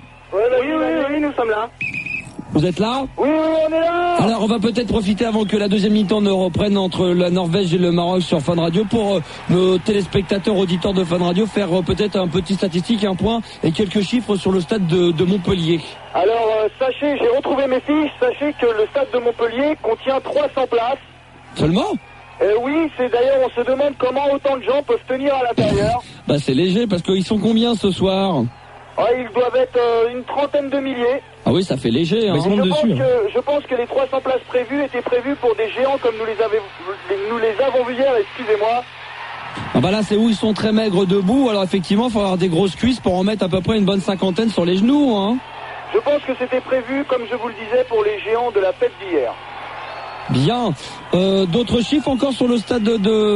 [SPEAKER 17] Oui, nous sommes là.
[SPEAKER 18] Vous êtes là?
[SPEAKER 17] Oui, on est là.
[SPEAKER 18] Alors on va peut-être profiter avant que la deuxième mi-temps ne reprenne entre la Norvège et le Maroc sur Fun Radio pour nos téléspectateurs auditeurs de Fun Radio faire peut-être un petit statistique, un point et quelques chiffres sur le stade de Montpellier.
[SPEAKER 17] Alors sachez, j'ai retrouvé mes fiches, sachez que le stade de Montpellier contient 300 places.
[SPEAKER 18] Seulement?
[SPEAKER 17] Oui, c'est d'ailleurs, on se demande comment autant de gens peuvent tenir à l'intérieur.
[SPEAKER 18] C'est léger parce qu'ils sont combien ce soir?
[SPEAKER 17] Ils doivent être une trentaine de milliers.
[SPEAKER 18] Ah oui, ça fait léger.
[SPEAKER 17] Je pense que les 300 places prévues étaient prévues pour des géants comme nous les avons vus hier, excusez-moi.
[SPEAKER 18] Là, c'est où ils sont très maigres debout. Alors effectivement, il faut avoir des grosses cuisses pour en mettre à peu près une bonne cinquantaine sur les genoux.
[SPEAKER 17] Je pense que c'était prévu, comme je vous le disais, pour les géants de la fête d'hier.
[SPEAKER 18] Bien. D'autres chiffres encore sur le stade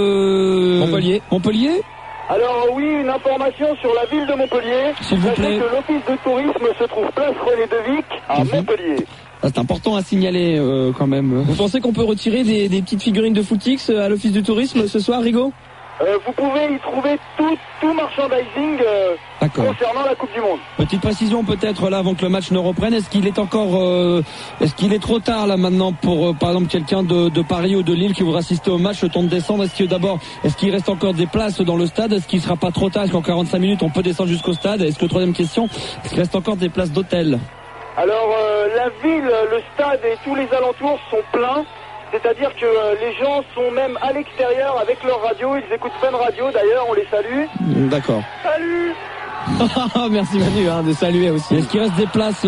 [SPEAKER 18] de Montpellier.
[SPEAKER 17] Alors oui, une information sur la ville de Montpellier.
[SPEAKER 18] S'il vous plaît.
[SPEAKER 17] Sachez que l'office de tourisme se trouve place René Devic à Montpellier.
[SPEAKER 18] C'est important à signaler quand même. Vous pensez qu'on peut retirer des petites figurines de footix à l'office du tourisme ce soir, Rigaud?
[SPEAKER 17] Vous pouvez y trouver tout merchandising concernant la Coupe du Monde.
[SPEAKER 18] Petite précision peut-être là avant que le match ne reprenne. Est-ce qu'il est est trop tard là maintenant pour par exemple quelqu'un de Paris ou de Lille qui voudra assister au match, le temps de descendre? Est-ce qu'il reste encore des places dans le stade? Est-ce qu'il sera pas trop tard? Est-ce qu'en 45 minutes on peut descendre jusqu'au stade? Est-ce que troisième question, est-ce qu'il reste encore des places d'hôtel?
[SPEAKER 17] Alors la ville, le stade et tous les alentours sont pleins. C'est-à-dire que les gens sont même à l'extérieur avec leur radio. Ils écoutent Fun Radio d'ailleurs, on les salue.
[SPEAKER 18] D'accord.
[SPEAKER 17] Salut.
[SPEAKER 18] Merci Manu de saluer aussi. Est-ce qu'il reste des places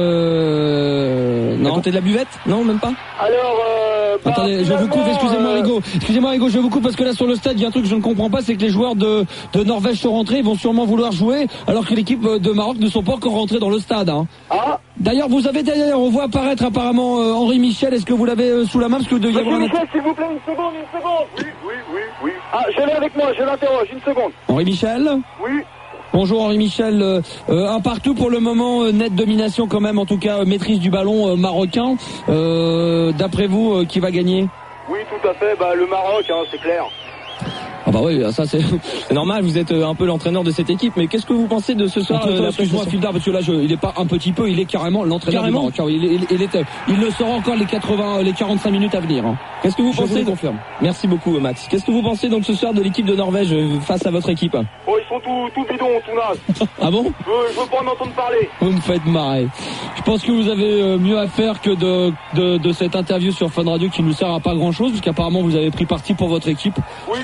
[SPEAKER 18] à côté de la buvette? Non, même pas.
[SPEAKER 17] Alors
[SPEAKER 18] attendez, je vous coupe, excusez-moi Rigaud, je vous coupe parce que là sur le stade il y a un truc que je ne comprends pas, c'est que les joueurs de Norvège sont rentrés, ils vont sûrement vouloir jouer alors que l'équipe de Maroc ne sont pas encore rentrés dans le stade. D'ailleurs vous avez on voit apparaître apparemment Henri Michel, est-ce que vous l'avez sous la main parce que vous deviez avoir
[SPEAKER 17] Michel, s'il vous plaît, une seconde. Oui. Je l'ai avec moi, je l'interroge, une seconde.
[SPEAKER 18] Henri Michel?
[SPEAKER 17] Oui.
[SPEAKER 18] Bonjour Henri Michel, un partout pour le moment, nette domination quand même, en tout cas maîtrise du ballon marocain. D'après vous, qui va gagner?
[SPEAKER 17] Oui, tout à fait, le Maroc, c'est clair.
[SPEAKER 18] Oui, ça c'est normal, vous êtes un peu l'entraîneur de cette équipe, mais qu'est-ce que vous pensez de ce soir? Excuse-moi Fildar, parce que là il est pas un petit peu, il est carrément l'entraîneur du Maroc. Il le sera encore les 45 minutes à venir. Qu'est-ce que vous pensez? Je vous confirme. Merci beaucoup Max. Qu'est-ce que vous pensez donc ce soir de l'équipe de Norvège face à votre équipe?
[SPEAKER 17] Ils sont tout bidons, tout nazes.
[SPEAKER 18] Ah bon?
[SPEAKER 17] Je veux pas en entendre parler.
[SPEAKER 18] Vous me faites marrer. Je pense que vous avez mieux à faire que de cette interview sur Fun Radio qui nous sert à pas grand chose, puisqu'apparemment vous avez pris parti pour votre équipe.
[SPEAKER 17] Oui, tout à fait.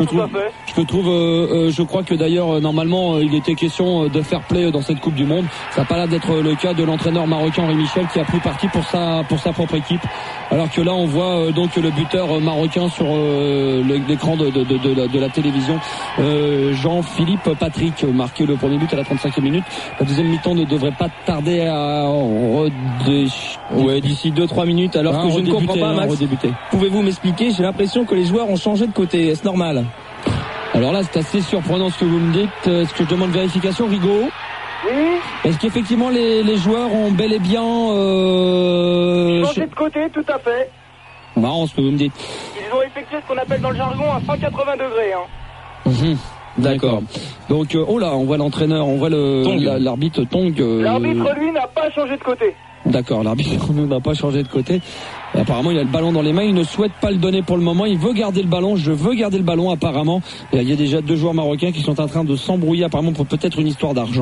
[SPEAKER 17] Je trouve, je crois que d'ailleurs normalement il était question de fair play dans cette Coupe du Monde. Ça n'a pas l'air d'être le cas de l'entraîneur marocain Henri Michel qui a pris parti pour sa propre équipe. Alors que là on voit donc le buteur marocain sur l'écran de la télévision, Jean-Philippe Patrick, marqué le premier but à la 35e minute. La deuxième mi-temps ne devrait pas tarder à d'ici 2-3 minutes. Alors que je ne comprends pas, Max. Pouvez-vous m'expliquer? J'ai l'impression que les joueurs ont changé de côté. Est-ce normal? Alors là, c'est assez surprenant ce que vous me dites. Est-ce que je demande vérification, Rigaud? Oui. Est-ce qu'effectivement les joueurs ont bel et bien changé de côté? Tout à fait. Marrant ce que vous me dites.
[SPEAKER 12] Ils ont effectué ce qu'on appelle dans le jargon un 180 degrés.
[SPEAKER 17] D'accord. Donc, oh là, on voit l'entraîneur, on voit l'arbitre Tong.
[SPEAKER 12] L'arbitre, lui, n'a pas changé de côté.
[SPEAKER 17] D'accord, l'arbitre n'a pas changé de côté. Apparemment, il a le ballon dans les mains, il ne souhaite pas le donner pour le moment, il veut garder le ballon, je veux garder le ballon apparemment. Il y a déjà 2 joueurs marocains qui sont en train de s'embrouiller apparemment pour peut-être une histoire d'argent.